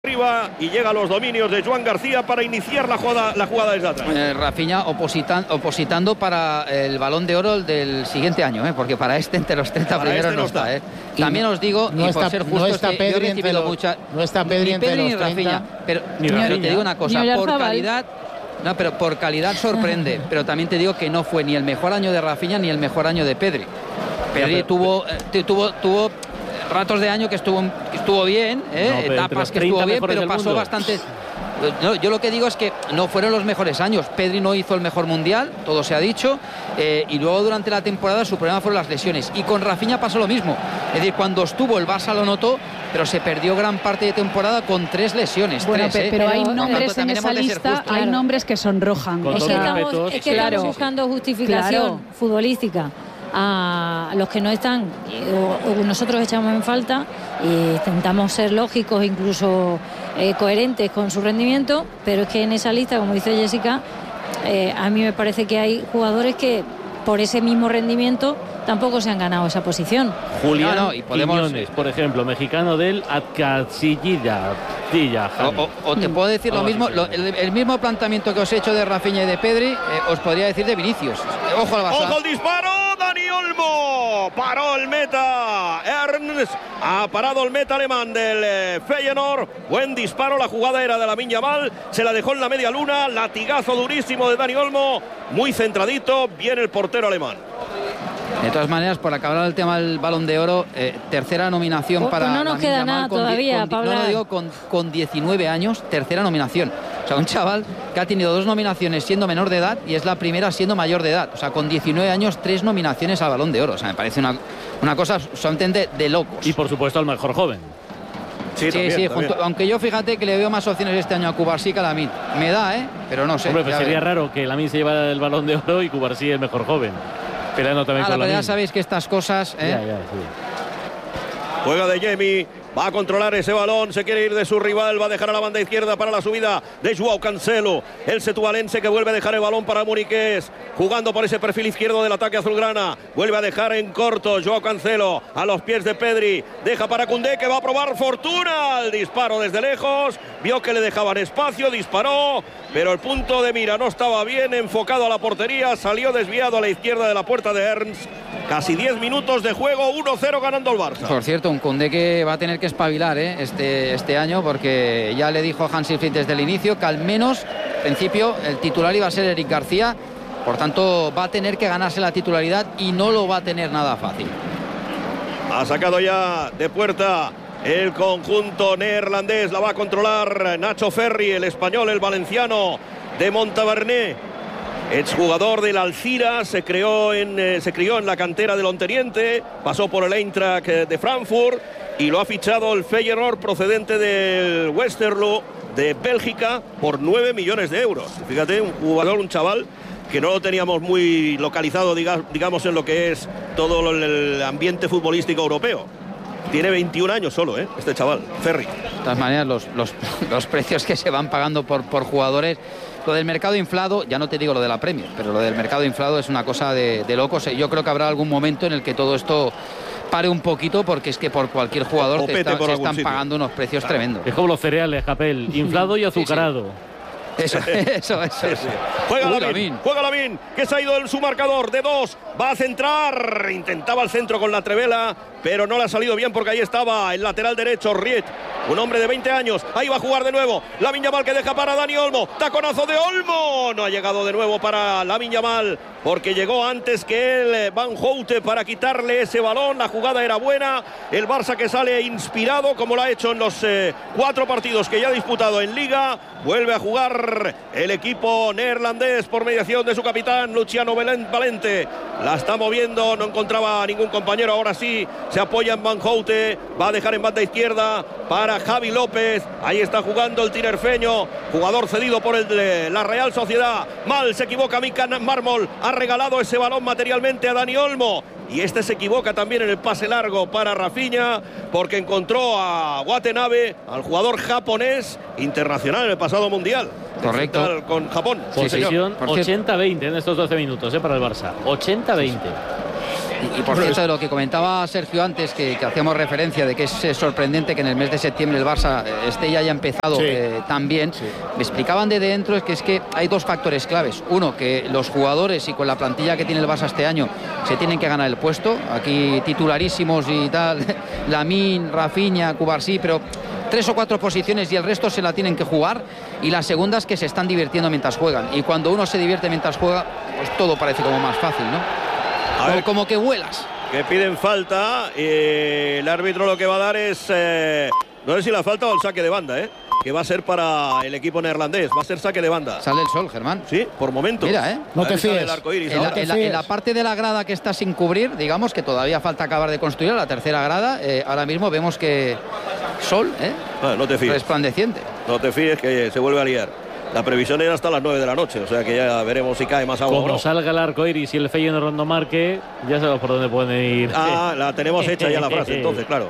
arriba y llega a los dominios de Joan García para iniciar la jugada desde atrás. Rafinha opositando para el Balón de Oro del siguiente año, porque para entre los 30 primeros no está. También os digo, no y está, por ser justo, no está Pedri, yo he recibido no está Pedri entre los 30. Rafinha, pero te digo una cosa, por calidad. No, pero por calidad sorprende. Pero también te digo que no fue ni el mejor año de Rafinha ni el mejor año de Pedri. Pedri tuvo ratos de año que estuvo bien, etapas que estuvo bien, pero pasó bastante. No, yo lo que digo es que no fueron los mejores años. Pedri no hizo el mejor mundial, todo se ha dicho, y luego durante la temporada su problema fueron las lesiones. Y con Rafinha pasó lo mismo. Es decir, cuando estuvo el Barça lo notó, pero se perdió gran parte de temporada con 3 lesiones. Bueno, 3, pero hay nombres en esa lista, hay nombres que sonrojan. Es que estamos buscando justificación futbolística a los que no están, o nosotros echamos en falta y intentamos ser lógicos, incluso coherentes con su rendimiento, pero es que en esa lista, como dice Jessica, a mí me parece que hay jugadores que por ese mismo rendimiento tampoco se han ganado esa posición. Julián Quiñones, por ejemplo, mexicano del Atcasillilla. O te puedo decir lo mismo, el mismo planteamiento que os he hecho de Rafinha y de Pedri, os podría decir de Vinicius. Ojo al Barça. ¡Ojo al disparo! ¡Dani Olmo! Paró el meta Ernst. Ha parado el meta alemán del Feyenoord. Buen disparo, la jugada era de Lamine Yamal. Se la dejó en la media luna. Latigazo durísimo de Dani Olmo. Muy centradito. Viene el portero alemán. De todas maneras, por acabar el tema del Balón de Oro, tercera nominación para no nos queda nada todavía, Pablo. No, digo con 19 años, tercera nominación. O sea, un chaval que ha tenido 2 nominaciones siendo menor de edad y es la primera siendo mayor de edad. O sea, con 19 años, 3 nominaciones al Balón de Oro. O sea, me parece una cosa solamente de locos. Y por supuesto al mejor joven. Sí, también. Aunque yo fíjate que le veo más opciones este año a Cubarsí que a Lamine. Me da, pero no sé. Hombre, pues sería raro que Lamine se llevara el Balón de Oro y Cubarsí el mejor joven. Pero también con ya sabéis que estas cosas. Sí. Juega de Yemi. Va a controlar ese balón, se quiere ir de su rival, va a dejar a la banda izquierda para la subida de Joao Cancelo, el setualense que vuelve a dejar el balón para Muniqués, jugando por ese perfil izquierdo del ataque azulgrana, vuelve a dejar en corto Joao Cancelo a los pies de Pedri, deja para Koundé que va a probar fortuna, el disparo desde lejos, vio que le dejaban espacio, disparó, pero el punto de mira no estaba bien enfocado a la portería, salió desviado a la izquierda de la puerta de Ernst. Casi 10 minutos de juego, 1-0 ganando el Barça. Por cierto, un Koundé que va a tener que espabilar este año, porque ya le dijo Hansi Flick desde el inicio que al menos, en principio, el titular iba a ser Eric García. Por tanto, va a tener que ganarse la titularidad y no lo va a tener nada fácil. Ha sacado ya de puerta el conjunto neerlandés, la va a controlar Nacho Ferri, el español, el valenciano de Montaverné. Exjugador del Alcira, se crió en la cantera del Onteniente, pasó por el Eintracht de Frankfurt y lo ha fichado el Feyenoord procedente del Westerlo de Bélgica por 9 millones de euros. Fíjate, un jugador, un chaval que no lo teníamos muy localizado, digamos, en lo que es todo el ambiente futbolístico europeo. Tiene 21 años solo, este chaval, Ferri. De todas maneras, los precios que se van pagando por jugadores. Lo del mercado inflado, ya no te digo lo de la Premier, pero lo del mercado inflado es una cosa de locos. Yo creo que habrá algún momento en el que todo esto pare un poquito, porque es que por cualquier jugador se están pagando unos precios tremendos. Es como los cereales, Capel, inflado y azucarado. Eso. Juega Lamine, que se ha ido en su marcador de 2, va a centrar, intentaba el centro con la Trevela, pero no le ha salido bien porque ahí estaba el lateral derecho, Riet, un hombre de 20 años, ahí va a jugar de nuevo, Lamine Yamal que deja para Dani Olmo, taconazo de Olmo, no ha llegado de nuevo para Lamine Yamal, porque llegó antes que él, Van Houte, para quitarle ese balón, la jugada era buena, el Barça que sale inspirado, como lo ha hecho en los 4 partidos que ya ha disputado en Liga, vuelve a jugar el equipo neerlandés por mediación de su capitán Luciano Valente, la está moviendo, no encontraba ningún compañero, ahora sí, se apoya en Van Houte, va a dejar en banda izquierda para Javi López, ahí está jugando el tinerfeño, jugador cedido por la Real Sociedad, mal se equivoca Mika Mármol, ha regalado ese balón materialmente a Dani Olmo, y este se equivoca también en el pase largo para Rafinha, porque encontró a Watanabe, al jugador japonés internacional en el pasado mundial. Correcto. Con Japón. Posesión 80-20 en estos 12 minutos para el Barça. 80-20. Y por cierto, de lo que comentaba Sergio antes, que hacíamos referencia de que es sorprendente que en el mes de septiembre el Barça ya haya empezado tan bien. Sí. Me explicaban de dentro es que hay dos factores claves. Uno, que los jugadores y con la plantilla que tiene el Barça este año se tienen que ganar el puesto. Aquí titularísimos y tal, Lamine, Rafinha, Cubarsí, pero 3 o 4 posiciones y el resto se la tienen que jugar. Y la segunda es que se están divirtiendo mientras juegan. Y cuando uno se divierte mientras juega, pues todo parece como más fácil, ¿no? A ver, como que vuelas. Que piden falta. El árbitro lo que va a dar es... no sé si la falta o el saque de banda, que va a ser para el equipo neerlandés. Va a ser saque de banda. Sale el sol, Germán. Sí, por momentos. Mira, no te fíes. En la parte de la grada que está sin cubrir, digamos que todavía falta acabar de construir la tercera grada. Ahora mismo vemos que sol, no te fíes. Resplandeciente. No te fíes que se vuelve a liar. La previsión era hasta las 9 de la noche, o sea que ya veremos si cae más agua. Como salga el arco iris y el Feyenoord no marque, ya sabemos por dónde pueden ir. La tenemos hecha ya la frase, entonces, claro.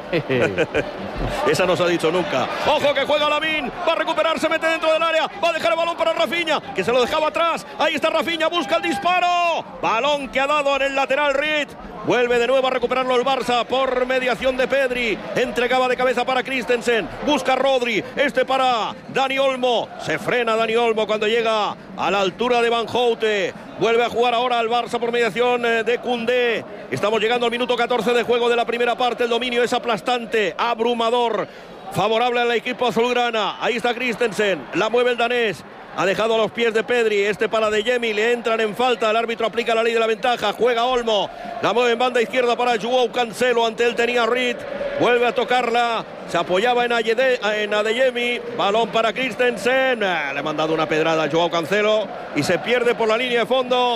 Esa no se ha dicho nunca. ¡Ojo que juega Lamine! Va a recuperar, se mete dentro del área. Va a dejar el balón para Rafinha, que se lo dejaba atrás. Ahí está Rafinha, busca el disparo. Balón que ha dado en el lateral Reed. Vuelve de nuevo a recuperarlo el Barça por mediación de Pedri. Entregaba de cabeza para Christensen. Busca Rodri. Para Dani Olmo. Se frena Dani Olmo cuando llega a la altura de Van Houte. Vuelve a jugar ahora al Barça por mediación de Koundé. Estamos llegando al minuto 14 de juego de la primera parte. El dominio es aplastante, abrumador, favorable al equipo azulgrana. Ahí está Christensen. La mueve el danés. Ha dejado a los pies de Pedri. Para De Jemi. Le entran en falta. El árbitro aplica la ley de la ventaja. Juega Olmo. La mueve en banda izquierda para Joao Cancelo. Ante él tenía Reed. Vuelve a tocarla. Se apoyaba en Adeyemi. Balón para Christensen. Le ha mandado una pedrada a Joao Cancelo. Y se pierde por la línea de fondo.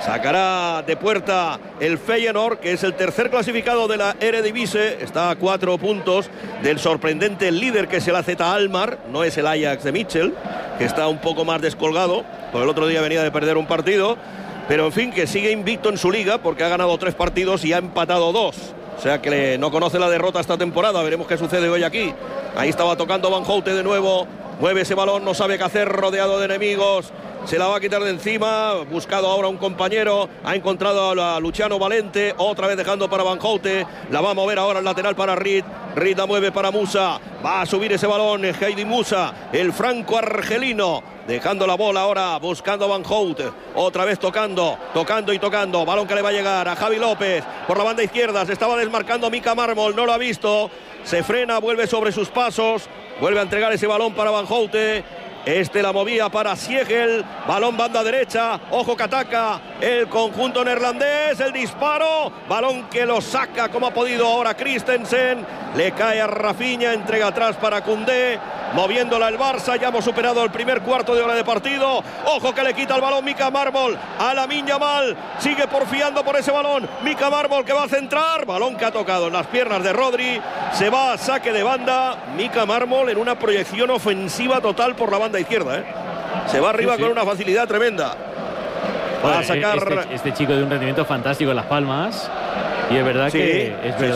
Sacará de puerta el Feyenoord, que es el tercer clasificado de la Eredivisie. Está a 4 puntos del sorprendente líder, que es el AZ Alkmaar. No es el Ajax de Mitchell, que está un poco más descolgado, porque el otro día venía de perder un partido. Pero en fin, que sigue invicto en su liga, porque ha ganado 3 partidos y ha empatado 2. O sea que no conoce la derrota esta temporada. Veremos qué sucede hoy aquí. Ahí estaba tocando Van Houte de nuevo. Mueve ese balón, no sabe qué hacer, rodeado de enemigos. Se la va a quitar de encima. Buscado ahora un compañero. Ha encontrado a Luciano Valente. Otra vez dejando para Van Houte. La va a mover ahora el lateral para Reed. Reed la mueve para Musa. Va a subir ese balón Heidi Musa, el franco-argelino. Dejando la bola ahora, buscando a Van Houte. Otra vez tocando y tocando. Balón que le va a llegar a Javi López. Por la banda izquierda se estaba desmarcando Mika Marmol. No lo ha visto. Se frena, vuelve sobre sus pasos. Vuelve a entregar ese balón para Van Houte. La movía para Siegel. Balón banda derecha. Ojo que ataca el conjunto neerlandés. El disparo. Balón que lo saca como ha podido ahora Christensen. Le cae a Rafinha. Entrega atrás para Koundé. Moviéndola el Barça. Ya hemos superado el primer cuarto de hora de partido. Ojo que le quita el balón Mika Marmol a Lamine Yamal. Sigue porfiando por ese balón. Mika Marmol que va a centrar. Balón que ha tocado en las piernas de Rodri. Se va a saque de banda. Mika Marmol en una proyección ofensiva total por la banda izquierda. Se va arriba con una facilidad tremenda. Va a sacar este chico de un rendimiento fantástico en Las Palmas. Y es verdad que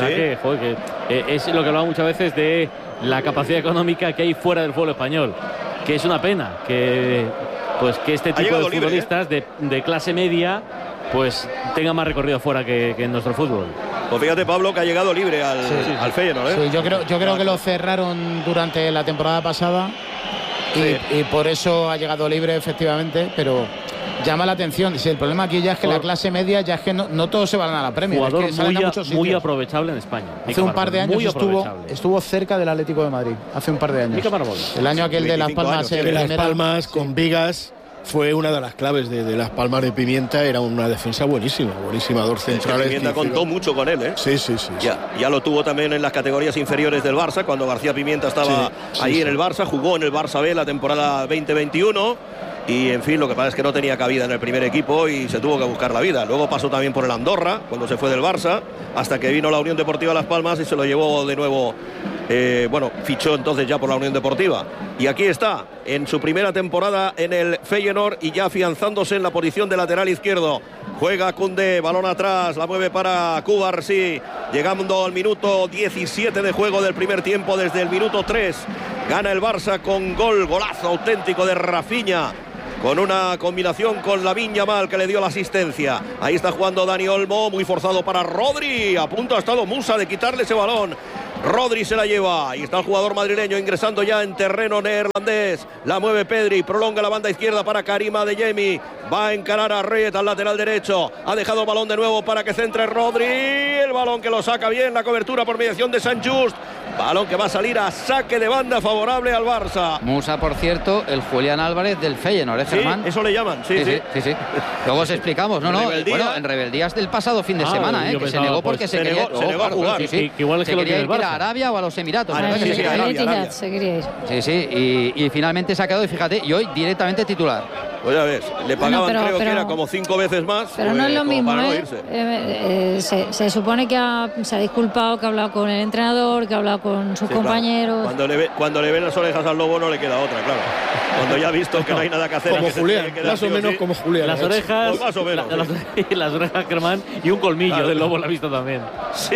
es lo que hablamos muchas veces de la capacidad económica que hay fuera del fútbol español, que es una pena que este tipo de futbolistas de clase media pues tenga más recorrido fuera que en nuestro fútbol. Pues fíjate, Pablo, que ha llegado libre al Feyenoord. Sí, yo creo que lo cerraron durante la temporada pasada y por eso ha llegado libre, efectivamente, pero llama la atención. Sí, el problema aquí ya es que la clase media ya es que no todos se van a la Premier. Jugador es que muy aprovechable en España. Hace un par de años estuvo cerca del Atlético de Madrid. Hace un par de años. El año aquel de Las Palmas. Las Palmas con Vigas fue una de las claves de Las Palmas de Pimienta. Era una defensa buenísima, dos centrales. Pimienta contó mucho con él, Sí. Ya lo tuvo también en las categorías inferiores del Barça, cuando García Pimienta estaba ahí en el Barça. Jugó en el Barça B la temporada 2021. Y en fin, lo que pasa es que no tenía cabida en el primer equipo y se tuvo que buscar la vida. Luego pasó también por el Andorra cuando se fue del Barça, hasta que vino la Unión Deportiva Las Palmas y se lo llevó de nuevo. Fichó entonces ya por la Unión Deportiva. Y aquí está, en su primera temporada en el Feyenoord y ya afianzándose en la posición de lateral izquierdo. Juega Koundé, balón atrás, la mueve para Cubarsí, llegando al minuto 17 de juego del primer tiempo. Desde el minuto 3 gana el Barça con golazo auténtico de Rafinha. con una combinación con Lamine Yamal, que le dio la asistencia. Ahí está jugando Dani Olmo, muy forzado para Rodri. A punto ha estado Musa de quitarle ese balón. Rodri se la lleva. Ahí está el jugador madrileño ingresando ya en terreno neerlandés. La mueve Pedri, prolonga la banda izquierda para Karim Adeyemi. Va a encarar a Riet al lateral derecho. Ha dejado el balón de nuevo para que centre Rodri. El balón que lo saca bien, la cobertura por mediación de Sant Just. Balón que va a salir a saque de banda favorable al Barça. Musa, por cierto, el Julián Álvarez del Feyenoord, Germán. Sí, eso le llaman, sí. Luego os explicamos, bueno, en rebeldías del pasado fin de semana, que se negó porque se quería a jugar. Igual es que lo quería quiere el Barça. Ir a Arabia o a los Emiratos. Se quería ir. Sí, y finalmente se ha quedado, y fíjate, y hoy directamente titular. Pues ya ves, le pagaban creo que era como 5 veces más. Pero no es lo mismo, se supone que se ha disculpado, que ha hablado con el entrenador, que ha hablado con sus compañeros. Claro. Cuando le ven las orejas al lobo no le queda otra, claro. Cuando ya ha visto que no hay nada que hacer. Como Julián, más o menos como Julián. Las orejas, pues más o menos. Las orejas, Germán, y un colmillo del lobo lo ha visto también. Sí.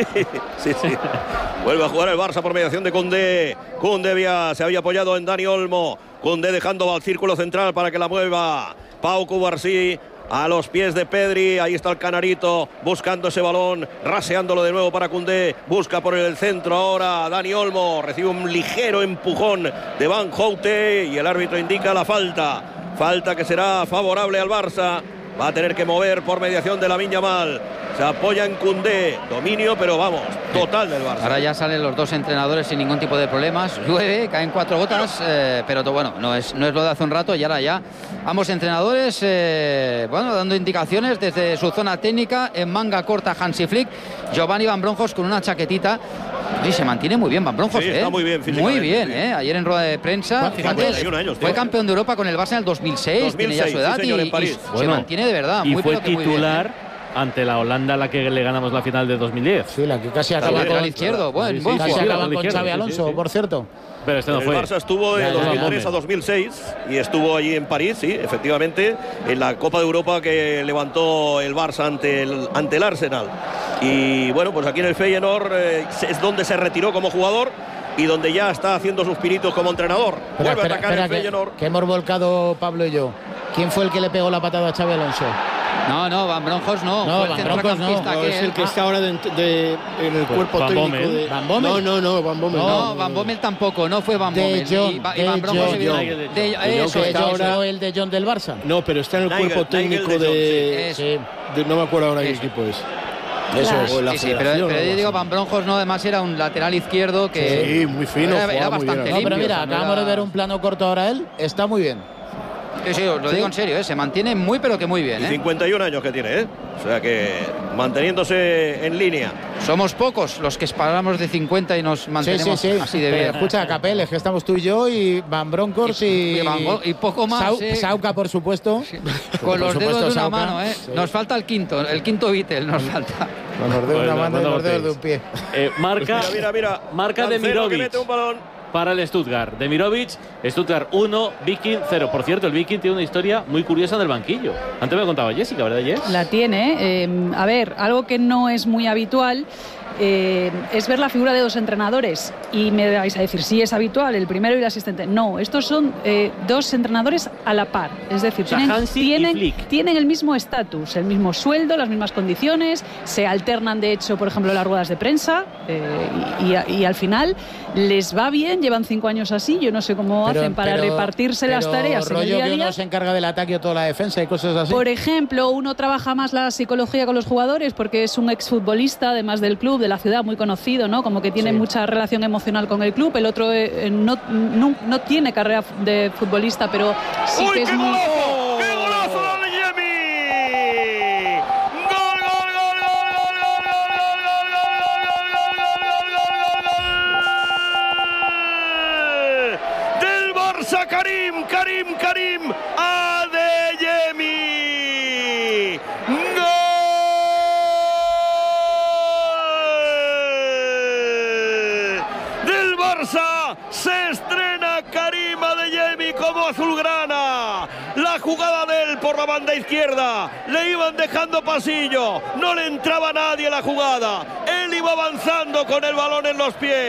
Vuelve a jugar el Barça por mediación de Koundé. Koundé se había apoyado en Dani Olmo. Koundé dejando al círculo central para que la mueva Pau Cubarsí a los pies de Pedri. Ahí está el Canarito buscando ese balón, raseándolo de nuevo para Koundé. Busca por el centro ahora Dani Olmo. Recibe un ligero empujón de Van Houte y el árbitro indica la falta. Falta que será favorable al Barça. Va a tener que mover por mediación de Lamine Yamal. Se apoya en Koundé. Dominio, pero vamos, total del Barça. Ahora ya salen los dos entrenadores sin ningún tipo de problemas. Llueve, caen 4 gotas, pero bueno, no es lo de hace un rato. Y ahora ya ambos entrenadores, dando indicaciones desde su zona técnica. En manga corta Hansi Flick. Giovanni Van Bronckhorst con una chaquetita. Sí, se mantiene muy bien Van Bronckhorst, está muy bien físicamente. Muy bien, Ayer en rueda de prensa, fíjate, fue campeón de Europa con el Barça en el 2006, tiene ya su edad, sí, y se mantiene de verdad. Y muy fue titular muy bien, ante la Holanda, a la que le ganamos la final de 2010. Sí, la que casi acaba con el izquierdo. Casi acaban con Xabi Alonso, por cierto. Pero este no fue. El Barça estuvo de 2003 a 2006 y estuvo allí en París, sí, efectivamente, en la Copa de Europa que levantó el Barça ante el Arsenal. Y bueno, pues aquí en el Feyenoord es donde se retiró como jugador y donde ya está haciendo sus pinitos como entrenador. Vuelve a atacar el Feyenoord. Que hemos volcado Pablo y yo. ¿Quién fue el que le pegó la patada a Xabi Alonso? No, Van Bronckhorst no. No, Van Bronckhorst no. Es el que está ahora en el cuerpo Van técnico Bommel. de... ¿Van Bommel? No, Van Bommel no. Van Bommel tampoco, no fue Van Bommel. Y Van Bronckhorst el de John del Barça. No, pero está en el cuerpo técnico de... No me acuerdo ahora qué equipo es. Eso es. Sí, pero yo digo, Van Bronckhorst no, además era un lateral izquierdo que... Sí, muy fino. Era bastante limpio. No, pero mira, acabamos de ver un plano corto ahora él. Está muy bien. Sí, os lo digo en serio, se mantiene muy pero que muy bien. Y 51 años que tiene, O sea que manteniéndose en línea. Somos pocos los que paramos de 50 y nos mantenemos así de bien. Escucha, Capel, es que estamos tú y yo y Van Bronckhorst y poco más. Sauca, por supuesto. Sí. Con los dedos de una mano, Sí. Nos falta el quinto Beatle, nos falta. Con los dedos de una mano y los dedos de un pie. Mira. Marca de Mirovic. Mete un balón para el Stuttgart. Demirovic, Stuttgart 1, Viking 0. Por cierto, el Viking tiene una historia muy curiosa en el banquillo. Antes me contaba Jessica, ¿verdad, Jess? La tiene. A ver, algo que no es muy habitual es ver la figura de dos entrenadores. Y me vais a decir, sí es habitual, el primero y el asistente. No, estos son dos entrenadores a la par. Es decir, tienen el mismo estatus, el mismo sueldo, las mismas condiciones. Se alternan, de hecho, por ejemplo, las ruedas de prensa. Y al final les va bien, llevan 5 años así. Yo no sé cómo hacen para repartirse las tareas en el día a día. Que uno se encarga del ataque o toda la defensa y cosas así. Por ejemplo, uno trabaja más la psicología con los jugadores porque es un exfutbolista, además del club, de la ciudad, muy conocido, ¿no? Como que tiene mucha relación emocional con el club. El otro no tiene carrera de futbolista, pero sí que es muy... ¡Qué golazo de Adeyemi! ¡Gol! Del Barça, Karim Adeyemi. Se estrena Karim Adeyemi como azulgrana. La jugada de él por la banda izquierda. Le iban dejando pasillo. No le entraba nadie la jugada. Él iba avanzando con el balón en los pies.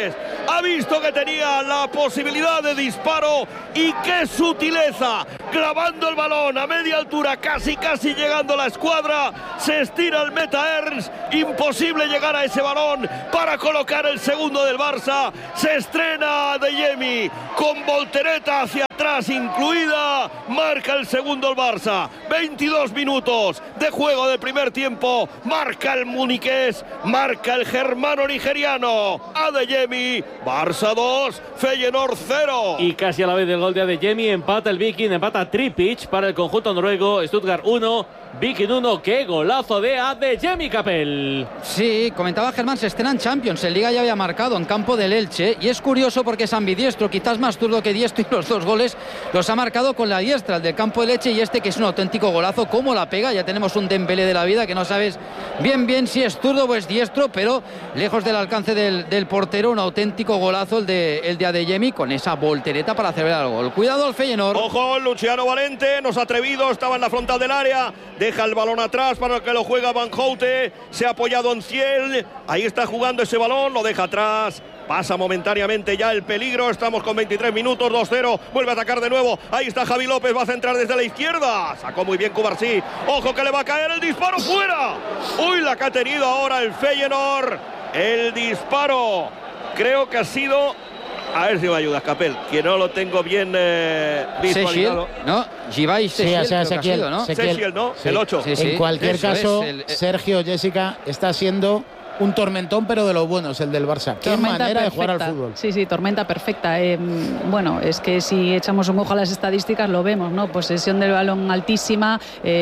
Ha visto que tenía la posibilidad de disparo y qué sutileza, clavando el balón a media altura, casi llegando a la escuadra. Se estira el meta Ernst, imposible llegar a ese balón para colocar el segundo del Barça. Se estrena Adeyemi con voltereta hacia atrás incluida, marca el segundo el Barça. 22 minutos de juego del primer tiempo, marca el muniqués, marca el germano nigeriano. Adeyemi, Barça 2, Feyenoord 0. Y casi a la vez del gol de Adeyemi empata el Viking, empata Tripic para el conjunto noruego. Stuttgart 1, Viking 1, qué golazo de Adeyemi, Capel. Sí, comentaba Germán, se estrena en Champions, en Liga ya había marcado en campo del Elche, y es curioso porque es ambidiestro, quizás más zurdo que diestro, y los dos goles los ha marcado con la diestra, el del campo del Elche y este que es un auténtico golazo. Cómo la pega, ya tenemos un Dembélé de la vida que no sabes bien si es zurdo o es diestro, pero lejos del alcance del portero, un auténtico golazo el de Adeyemi con esa voltereta para celebrar el gol. Cuidado al Feyenoord. Ojo, Luciano Valente, no se ha atrevido, estaba en la frontal del área, deja el balón atrás para que lo juega Van Houte, se ha apoyado en Ciel, ahí está jugando ese balón, lo deja atrás. Pasa momentáneamente ya el peligro. Estamos con 23 minutos, 2-0. Vuelve a atacar de nuevo. Ahí está Javi López, va a centrar desde la izquierda. Sacó muy bien Cubarsí. Ojo que le va a caer el disparo fuera. Uy, la que ha tenido ahora el Feyenoord. El disparo. Creo que ha sido... A ver si me ayudas, Capel, que no lo tengo bien visualizado. ¿No? Givay Sechiel, ¿no? Sechiel, ¿no? Sí. El 8. Sí. En cualquier caso, Sergio, Jessica, está siendo un tormentón, pero de los buenos, el del Barça. Qué manera de jugar al fútbol. Sí, tormenta perfecta. Bueno, es que si echamos un ojo a las estadísticas lo vemos, ¿no? Posesión del balón altísima,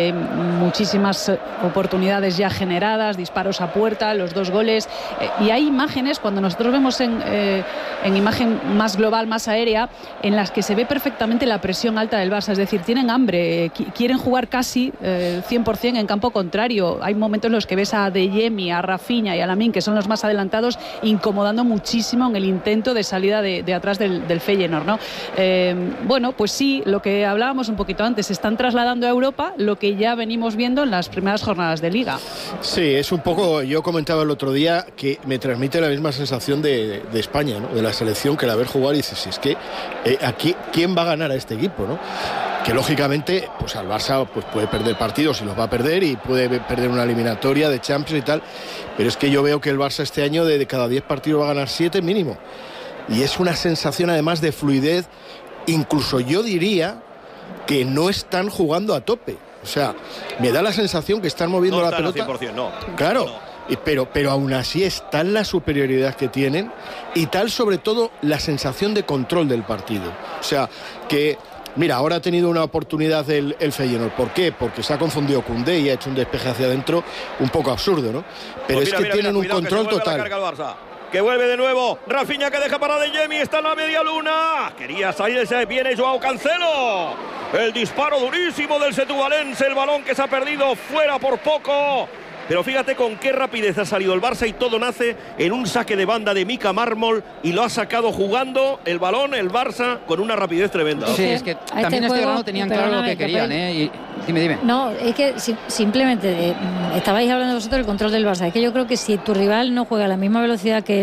muchísimas oportunidades ya generadas, disparos a puerta, los 2 goles. Y hay imágenes, cuando nosotros vemos en imagen más global, más aérea, en las que se ve perfectamente la presión alta del Barça. Es decir, tienen hambre, quieren jugar casi 100% en campo contrario. Hay momentos en los que ves a Adeyemi, a Rafinha y a Lamine, que son los más adelantados, incomodando muchísimo en el intento de salida de atrás del Feyenoord, ¿no? Bueno, pues sí, lo que hablábamos un poquito antes, se están trasladando a Europa lo que ya venimos viendo en las primeras jornadas de Liga. Sí, es un poco, yo comentaba el otro día que me transmite la misma sensación de España, ¿no? De la selección, que la ver jugar y dices, si es que aquí, ¿quién va a ganar a este equipo, no? Que lógicamente pues al Barça pues puede perder partidos y los va a perder, y puede perder una eliminatoria de Champions y tal, pero es que yo veo que el Barça este año de cada 10 partidos va a ganar 7 mínimo, y es una sensación además de fluidez. Incluso yo diría que no están jugando a tope, o sea, me da la sensación que están moviendo la pelota 100%, no. Claro, no. Pero aún así es tal la superioridad que tienen, y tal sobre todo la sensación de control del partido. O sea, que mira, ahora ha tenido una oportunidad el Feyenoord. ¿Por qué? Porque se ha confundido Koundé y ha hecho un despeje hacia adentro un poco absurdo, ¿no? Pero pues mira, tienen un control total. Que vuelve de nuevo Rafinha, que deja para Adeyemi, está en la media luna, quería salirse, viene Joao Cancelo, el disparo durísimo del setubalense, el balón que se ha perdido fuera por poco. Pero fíjate con qué rapidez ha salido el Barça, y todo nace en un saque de banda de Mika Mármol, y lo ha sacado jugando el balón el Barça con una rapidez tremenda. Sí, es que también este verano tenían claro lo que querían, y dime. No, es que simplemente estabais hablando vosotros del control del Barça. Es que yo creo que si tu rival no juega a la misma velocidad que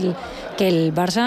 el Barça,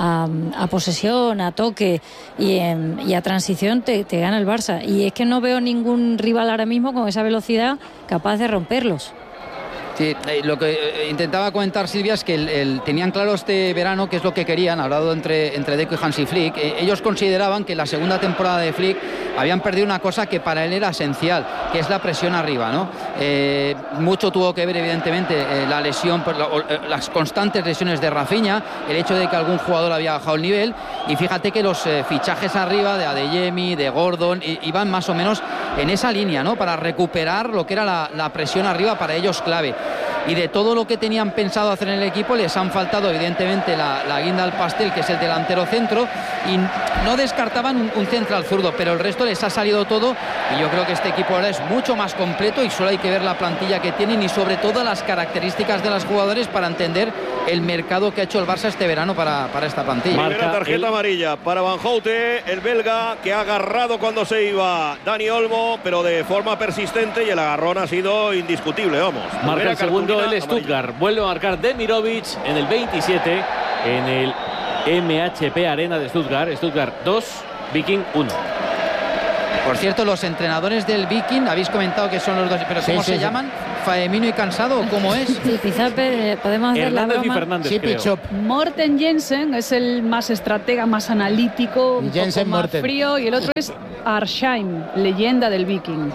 a posesión, a toque y a transición, te gana el Barça. Y es que no veo ningún rival ahora mismo con esa velocidad capaz de romperlos. Sí, lo que intentaba comentar Silvia es que tenían claro este verano qué es lo que querían, hablado entre Deco y Hansi Flick. Ellos consideraban que en la segunda temporada de Flick habían perdido una cosa que para él era esencial, que es la presión arriba, ¿no? Mucho tuvo que ver, evidentemente, la lesión, las constantes lesiones de Rafinha, el hecho de que algún jugador había bajado el nivel, y fíjate que los fichajes arriba de Adeyemi, de Gordon, iban más o menos en esa línea, ¿no? Para recuperar lo que era la presión arriba, para ellos clave. Y de todo lo que tenían pensado hacer en el equipo, les han faltado evidentemente la guinda al pastel, que es el delantero centro, y no descartaban un central zurdo, pero el resto les ha salido todo, y yo creo que este equipo ahora es mucho más completo, y solo hay que ver la plantilla que tienen y sobre todo las características de los jugadores para entender el mercado que ha hecho el Barça este verano para esta plantilla. Primera tarjeta amarilla para Van Houte, el belga, que ha agarrado cuando se iba Dani Olmo, pero de forma persistente, y el agarrón ha sido indiscutible, vamos. Marca el segundo el Stuttgart, vuelve a marcar Demirovic en el 27, en el MHP Arena de Stuttgart. Stuttgart 2, Viking 1. Por cierto, los entrenadores del Viking, habéis comentado que son los dos, pero ¿cómo se llaman? ¿Faemino y Cansado o cómo es? Sí, quizás podemos hacer Hernández la broma. y Fernández, creo. Morten Jensen es el más estratega, más analítico, un Jensen poco más Morten. frío, y el otro es Arsheim, leyenda del Viking.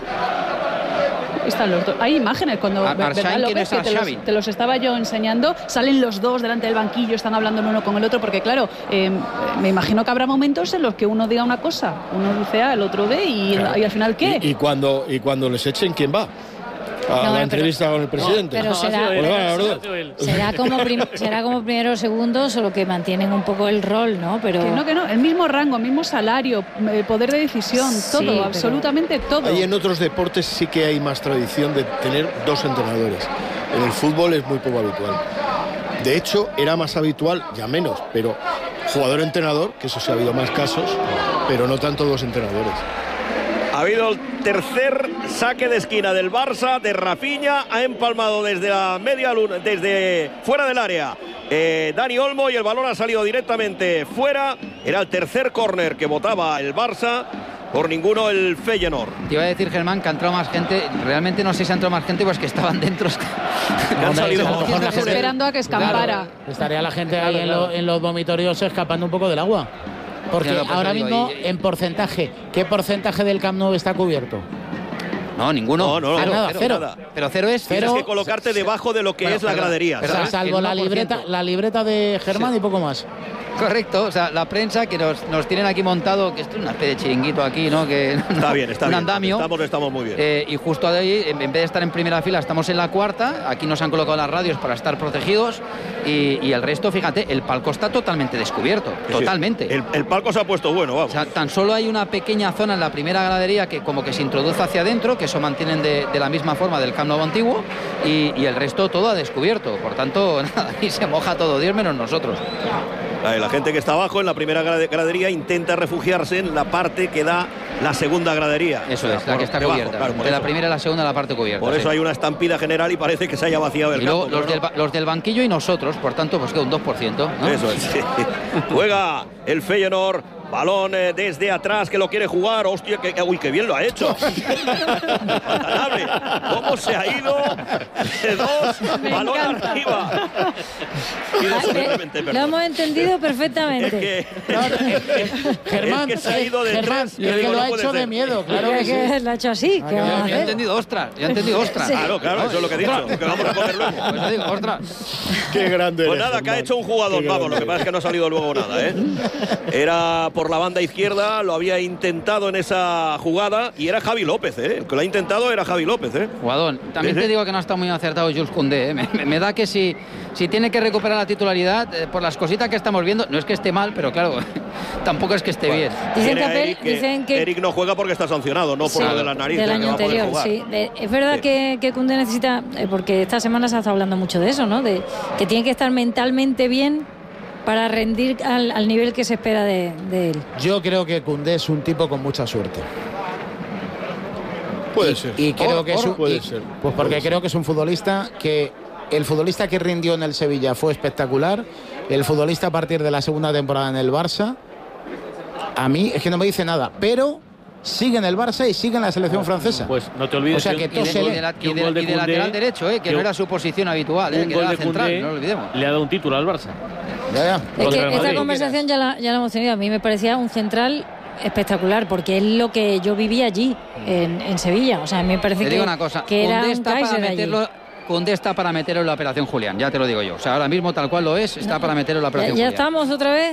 Están los dos. Hay imágenes cuando Arsheim, ¿quién es Arshavin? te los estaba yo enseñando. Salen los dos delante del banquillo, están hablando el uno con el otro, porque claro, me imagino que habrá momentos en los que uno diga una cosa, uno dice A, el otro B, y al final ¿qué? Y cuando les echen, ¿quién va? A la entrevista con el presidente. Pero será como primero o segundo, solo que mantienen un poco el rol, ¿no? Pero Que no, el mismo rango, el mismo salario, poder de decisión, todo, pero absolutamente todo. Ahí en otros deportes sí que hay más tradición de tener dos entrenadores. En el fútbol es muy poco habitual. De hecho, era más habitual, ya menos, pero jugador-entrenador, que eso sí ha habido más casos, pero no tanto dos entrenadores. Ha habido el tercer saque de esquina del Barça, de Rafinha, ha empalmado desde la media luna, desde fuera del área Dani Olmo, y el balón ha salido directamente fuera. Era el tercer córner que votaba el Barça, por ninguno el Feyenoord. Te iba a decir, Germán, que ha entrado más gente. Realmente no sé si ha entrado más gente, pues que estaban dentro. Que han salido esperando a que escampara. Claro, estaría la gente ahí en los vomitorios escapando un poco del agua. Porque claro, pues ahora digo, mismo, en porcentaje, ¿qué porcentaje del Camp Nou está cubierto? No, ninguno. No, cero. nada. Pero cero es. Tienes que colocarte debajo de lo que es la gradería. O sea, salvo la libreta de Germán y poco más. Correcto, o sea, la prensa que nos tienen aquí montado, que esto es una especie de chiringuito aquí, ¿no? Que Está bien, un andamio. Estamos muy bien. Y justo ahí, en vez de estar en primera fila, estamos en la cuarta. Aquí nos han colocado las radios para estar protegidos. Y el resto, fíjate, el palco está totalmente descubierto. Totalmente. El palco se ha puesto bueno, vamos. O sea, tan solo hay una pequeña zona en la primera gradería que como que se introduce hacia adentro, que eso mantienen de la misma forma del Camp Nou antiguo, y el resto todo a descubierto. Por tanto, nada, aquí se moja todo, Dios menos nosotros. La gente que está abajo en la primera gradería intenta refugiarse en la parte que da la segunda gradería. Eso es, la que está cubierta. Claro, de la primera a la segunda, la parte cubierta. Por eso hay una estampida general y parece que se haya vaciado el campo. Y luego los del banquillo y nosotros, por tanto, pues queda un 2%, ¿no? Eso es. Juega el Feyenoord. Balón desde atrás que lo quiere jugar. Hostia, qué bien lo ha hecho. Imparable. ¿Cómo se ha ido de dos? Balón arriba. Lo hemos entendido perfectamente. Germán, es que se ha ido de Germán, tres. es que lo ha hecho de miedo, claro que sí. Lo ha hecho así. Yo he entendido ostras. Sí. Claro, eso es lo que he dicho. Que vamos a comer luego. Pues digo, ostras. Qué grande. Pues nada, que ha hecho un jugador. Vamos, lo que pasa es que no ha salido luego nada, ¿eh? Era por la banda izquierda, lo había intentado en esa jugada y era Javi López, ¿eh? El que lo ha intentado era Javi López, ¿eh? Jugadón. También te digo que no está muy acertado Jules Koundé, ¿eh? Me da que si tiene que recuperar la titularidad, por las cositas que estamos viendo, no es que esté mal, pero claro, tampoco es que esté bien. Dicen que Eric no juega porque está sancionado, no por lo de la nariz. Del año anterior, sí. Es verdad que Koundé necesita, porque esta semana se ha estado hablando mucho de eso, ¿no? De que tiene que estar mentalmente bien para rendir al nivel que se espera de él. Yo creo que Koundé es un tipo con mucha suerte. Puede ser. Y creo que puede ser. Pues porque creo que es un futbolista que el futbolista que rindió en el Sevilla fue espectacular. El futbolista a partir de la segunda temporada en el Barça, a mí es que no me dice nada, pero sigue en el Barça y sigue en la selección francesa. Pues no te olvides. O sea, que de lateral derecho, que no era su posición habitual, que era central, no lo olvidemos. Le ha dado un título al Barça. Ya. Es que esta conversación ya la hemos tenido. A mí me parecía un central espectacular, porque es lo que yo viví allí, en Sevilla. O sea, a mí me parece te digo una cosa, que era un Kaiser allí. Koundé está para meterlo en la operación Julián, ya te lo digo yo. O sea, ahora mismo tal cual lo es, está para meterlo en la operación Julián. Ya estamos otra vez.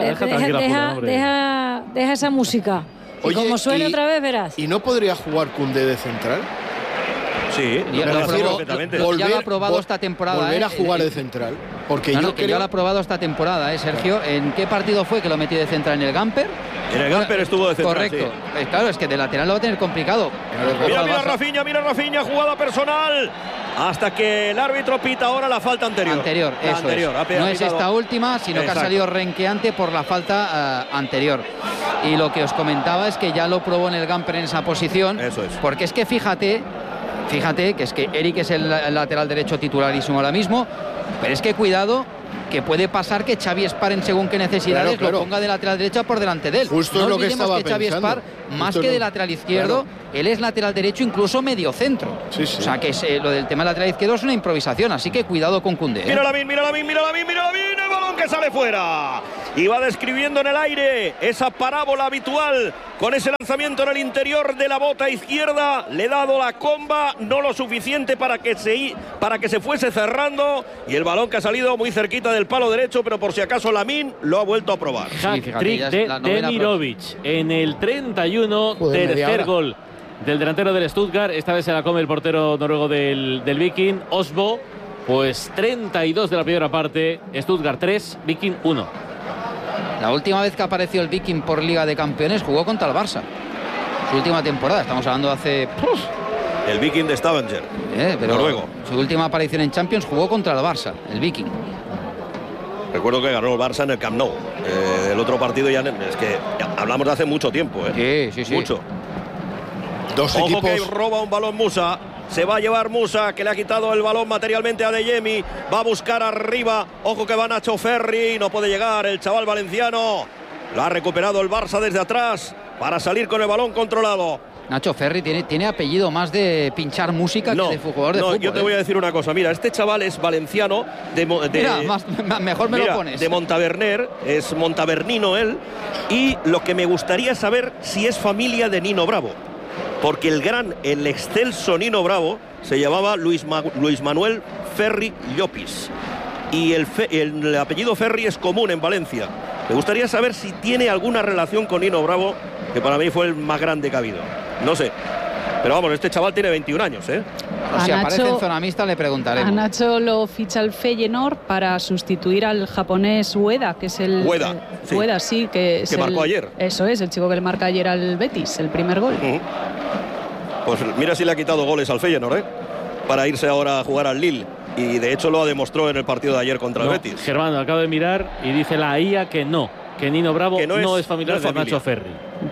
Deja esa música. Y como suene otra vez, verás. ¿Y no podría jugar Koundé de central? Sí, ya lo ha probado esta temporada. Volver a jugar de central. Porque ya lo ha probado esta temporada, Sergio. ¿En qué partido fue que lo metió de central? ¿En el Gamper? En el Gamper estuvo de central. Correcto. Sí. Claro, es que de lateral lo va a tener complicado. Mira Rafinha, jugada personal. Hasta que el árbitro pita ahora la falta anterior. No es esta última, sino que ha salido renqueante por la falta anterior. Y lo que os comentaba es que ya lo probó en el Gamper en esa posición. Eso es. Porque es que fíjate que es que Eric es el lateral derecho titularísimo ahora mismo, pero es que cuidado que puede pasar que Xavi Espar en según qué necesidades lo ponga de lateral derecho por delante de él. Justo es lo que estaba Xavi Espar, más que de lateral izquierdo, él es lateral derecho, incluso medio centro. O sea que lo del tema lateral izquierdo es una improvisación, así que cuidado con Koundé. Mira Lamine, el balón que sale fuera. Y va describiendo en el aire esa parábola habitual con ese lanzamiento en el interior de la bota izquierda. Le he dado la comba, no lo suficiente para que se fuese cerrando. Y el balón que ha salido muy cerquita del palo derecho, pero por si acaso Lamine lo ha vuelto a probar. Hat-trick de Demirovic en el 31, tercer gol del delantero del Stuttgart. Esta vez se la come el portero noruego del Viking, Osbo. Pues 32 de la primera parte, Stuttgart 3, Viking 1. La última vez que apareció el Viking por Liga de Campeones jugó contra el Barça. Su última temporada, estamos hablando hace... El Viking de Stavanger, noruego. Su última aparición en Champions jugó contra el Barça, el Viking. Recuerdo que ganó el Barça en el Camp Nou. El otro partido ya es que hablamos de hace mucho tiempo. Sí. Mucho. Ojo equipos... que roba un balón Musa. Se va a llevar Musa, que le ha quitado el balón materialmente a Adeyemi. Va a buscar arriba. Ojo que va Nacho Ferri. No puede llegar el chaval valenciano. Lo ha recuperado el Barça desde atrás para salir con el balón controlado. Nacho Ferri tiene apellido más de pinchar música que de jugador de fútbol. Yo te voy a decir una cosa. Mira, este chaval es valenciano. Mejor me lo pones. De Montaverner. Es montavernino él. Y lo que me gustaría saber si es familia de Nino Bravo. Porque el excelso Nino Bravo se llamaba Luis Manuel Ferri Llopis. Y el apellido Ferri es común en Valencia. Me gustaría saber si tiene alguna relación con Nino Bravo, que para mí fue el más grande que ha habido. No sé. Pero vamos, este chaval tiene 21 años, ¿eh? Si aparece en zona mixta le preguntaremos. A Nacho lo ficha el Feyenoord para sustituir al japonés Ueda, que es el... Ueda, sí. Que marcó ayer. Eso es, el chico que le marca ayer al Betis, el primer gol. Pues mira si le ha quitado goles al Feyenoord, para irse ahora a jugar al Lille. Y de hecho lo demostró en el partido de ayer contra el Betis. Germán, acabo de mirar y dice la IA que Nino Bravo no es familiar de Nacho Ferri.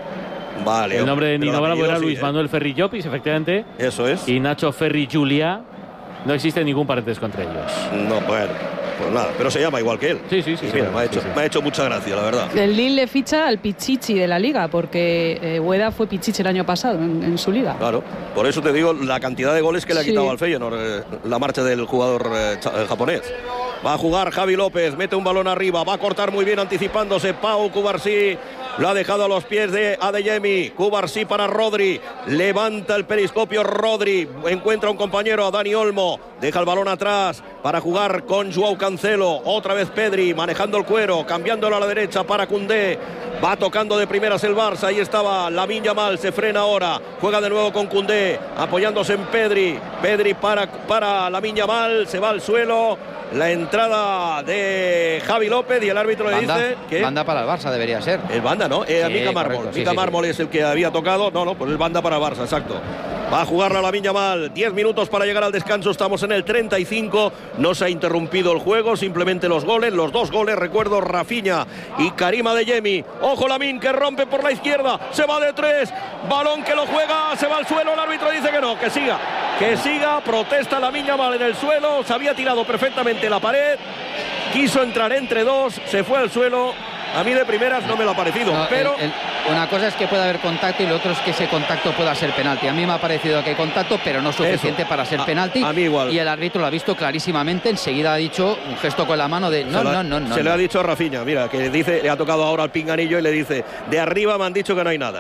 Vale. El nombre de Nino Bravo era Luis Manuel Ferri Llopis, efectivamente. Eso es. Y Nacho Ferri Juliá. No existe ningún parentesco entre ellos. No, bueno, pues nada, pero se llama igual que él. Sí. Mira, me ha hecho mucha gracia, la verdad. El Lille le ficha al Pichichi de la Liga, porque Ueda fue Pichichi el año pasado en su Liga. Claro, por eso te digo la cantidad de goles que le ha quitado al Feyenoord la marcha del jugador japonés. Va a jugar Javi López, mete un balón arriba, va a cortar muy bien anticipándose Pau Cubarsí. Lo ha dejado a los pies de Adeyemi. Cubarsí para Rodri. Levanta el periscopio Rodri. Encuentra un compañero, a Dani Olmo. Deja el balón atrás para jugar con Joao Cancelo. Otra vez Pedri manejando el cuero. Cambiándolo a la derecha para Koundé. Va tocando de primeras el Barça. Ahí estaba Lamine Yamal. Se frena ahora. Juega de nuevo con Koundé. Apoyándose en Pedri. Pedri para Lamine Yamal. Se va al suelo. La entrada de Javi López y el árbitro le dice que... Banda para el Barça debería ser. El banda, ¿no? Mica Mármol. Mica Mármol es el que había tocado. No, pues el banda para Barça, exacto. Va a jugarla Lamine Yamal. 10 minutos para llegar al descanso. Estamos en el 35. No se ha interrumpido el juego. Simplemente los goles. Los dos goles, recuerdo, Rafinha y Karim Adeyemi. Ojo Lamine, que rompe por la izquierda. Se va de 3. Balón que lo juega. Se va al suelo. El árbitro dice que no. Que siga. Que siga. Protesta Lamine Yamal en el suelo. Se había tirado perfectamente la pared. Quiso entrar entre dos. Se fue al suelo. A mí de primeras no me lo ha parecido, pero... Una cosa es que pueda haber contacto y lo otro es que ese contacto pueda ser penalti. A mí me ha parecido que hay contacto, pero no suficiente para ser penalti. A mí igual. Y el árbitro lo ha visto clarísimamente. Enseguida ha dicho un gesto con la mano de no. Se le ha dicho a Rafinha, mira, que dice, le ha tocado ahora al pinganillo y le dice, de arriba me han dicho que no hay nada.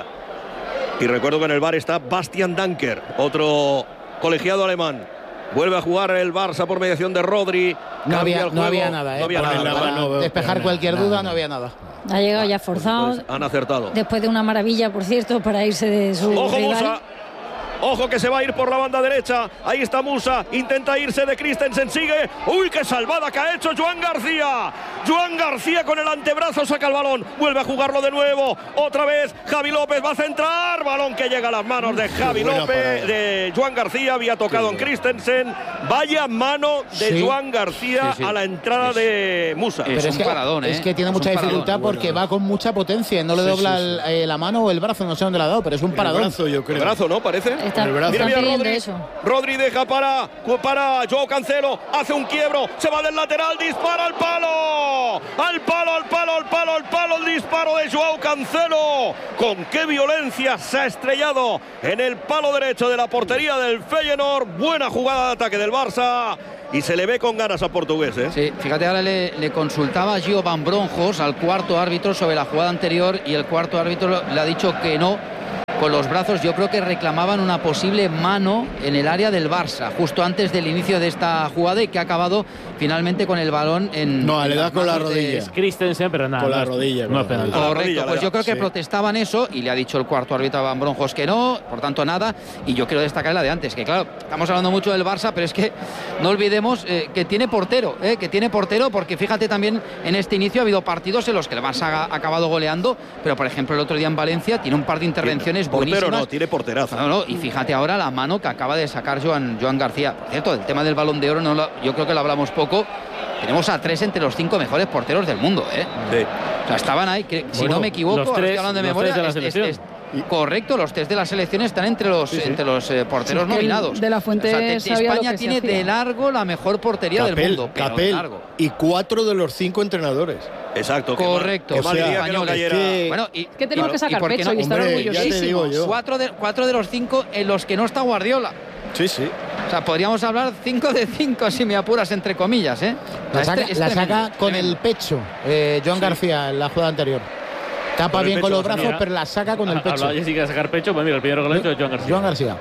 Y recuerdo que en el VAR está Bastian Danker, otro colegiado alemán. Vuelve a jugar el Barça por mediación de Rodri. No había nada, No había nada. Para despejar cualquier duda, no había nada. Ha llegado ya forzado. Pues han acertado. Después de una maravilla, por cierto, para irse de su ¡Ojo, rival. Musa! Ojo que se va a ir por la banda derecha. Ahí está Musa. Intenta irse de Christensen. Sigue. ¡Uy, qué salvada que ha hecho Joan García! Joan García con el antebrazo saca el balón, vuelve a jugarlo de nuevo, otra vez Javi López va a centrar, balón que llega a las manos de Javi López, de Joan García, había tocado en Christensen, vaya mano de Joan García a la entrada de Musa. Pero es un paradón, es que tiene mucha dificultad porque va con mucha potencia, no le dobla la mano o el brazo, no sé dónde le ha dado, pero es un paradón. El brazo, yo creo. El brazo, ¿no? Parece. Mira Rodri deja para Joao Cancelo, hace un quiebro, se va del lateral, dispara al palo, el disparo de Joao Cancelo. Con qué violencia se ha estrellado en el palo derecho de la portería del Feyenoord. Buena jugada de ataque del Barça. Y se le ve con ganas al portugués, ¿eh? Sí, fíjate, ahora le consultaba Gio Van Bronjos al cuarto árbitro sobre la jugada anterior y el cuarto árbitro le ha dicho que no. Con los brazos, yo creo que reclamaban una posible mano en el área del Barça justo antes del inicio de esta jugada y que ha acabado finalmente con el balón en... No, le da con la rodilla. Es Christensen, pero nada. Con la rodilla. No es penal. Correcto, pues yo creo que protestaban eso y le ha dicho el cuarto árbitro a Van Bronjos que no, por tanto nada. Y yo quiero destacar la de antes, que claro, estamos hablando mucho del Barça, pero es que no olvidemos que tiene portero, porque fíjate también en este inicio ha habido partidos en los que el Barça ha acabado goleando, pero por ejemplo el otro día en Valencia tiene un par de intervenciones buenísimas. No, tiene porterazo. Y fíjate ahora la mano que acaba de sacar Joan García. Por cierto, el tema del Balón de Oro yo creo que lo hablamos poco. Tenemos a 3 entre los 5 mejores porteros del mundo, ¿eh? Sí. O sea, estaban ahí, si no me equivoco, estoy hablando de memoria, correcto, los 3 de la selección están entre los porteros nominados. De la Fuente España tiene de largo la mejor portería del mundo. Capel, y 4 de los 5 entrenadores. Exacto. Correcto. Que tenemos que sacar pecho y estar orgullosísimos. 4 de los 5 en los que no está Guardiola. Sí, sí. O sea, podríamos hablar 5 de 5 si me apuras, entre comillas, ¿eh? La saca con el pecho Joan García en la jugada anterior. Tapa bien con los brazos, pero la saca con el pecho. Si quiere sacar pecho, pues mira, el primero que lo ha hecho es Joan García.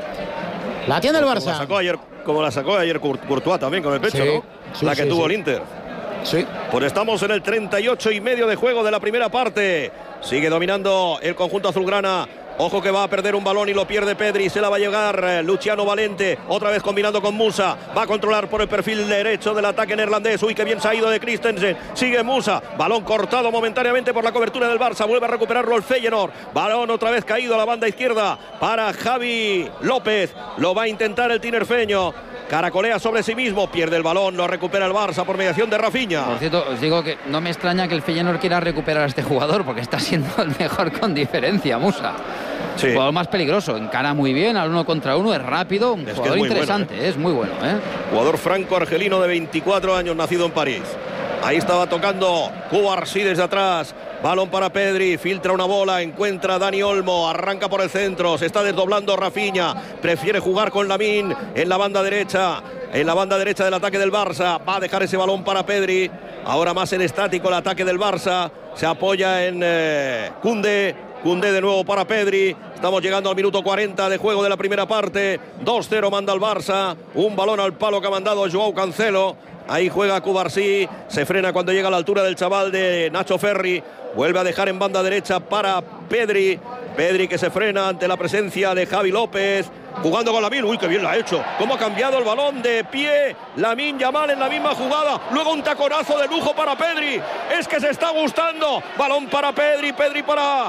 La tiene el Barça. Como la sacó ayer Courtois también con el pecho, ¿no? La que tuvo el Inter. Sí. Pues estamos en el 38,5 de juego de la primera parte. Sigue dominando el conjunto azulgrana. Ojo que va a perder un balón y lo pierde Pedri. Se la va a llegar Luciano Valente. Otra vez combinando con Musa. Va a controlar por el perfil derecho del ataque neerlandés. Uy, que bien se ha ido de Christensen. Sigue Musa. Balón cortado momentáneamente por la cobertura del Barça. Vuelve a recuperarlo el Feyenoord. Balón otra vez caído a la banda izquierda para Javi López. Lo va a intentar el tinerfeño. Caracolea sobre sí mismo, pierde el balón, lo recupera el Barça por mediación de Rafinha. Por cierto, os digo que no me extraña que el Feyenoord quiera recuperar a este jugador porque está siendo el mejor con diferencia, Musa. Sí. El jugador más peligroso, encara muy bien al 1 contra 1, es rápido, un jugador interesante, bueno, es muy bueno. Jugador franco-argelino de 24 años, nacido en París. Ahí estaba tocando Cubarsí desde atrás. Balón para Pedri, filtra una bola, encuentra a Dani Olmo, arranca por el centro, se está desdoblando Rafinha, prefiere jugar con Lamine en la banda derecha del ataque del Barça, va a dejar ese balón para Pedri, ahora más en estático el ataque del Barça, se apoya en Koundé de nuevo para Pedri, estamos llegando al minuto 40 de juego de la primera parte, 2-0 manda el Barça, un balón al palo que ha mandado Joao Cancelo. Ahí juega Cubarsí, se frena cuando llega a la altura del chaval de Nacho Ferri. Vuelve a dejar en banda derecha para Pedri. Pedri que se frena ante la presencia de Javi López. Jugando con Lamine, uy, qué bien lo ha hecho. Cómo ha cambiado el balón de pie Lamine Yamal en la misma jugada. Luego un taconazo de lujo para Pedri. Es que se está gustando. Balón para Pedri, Pedri para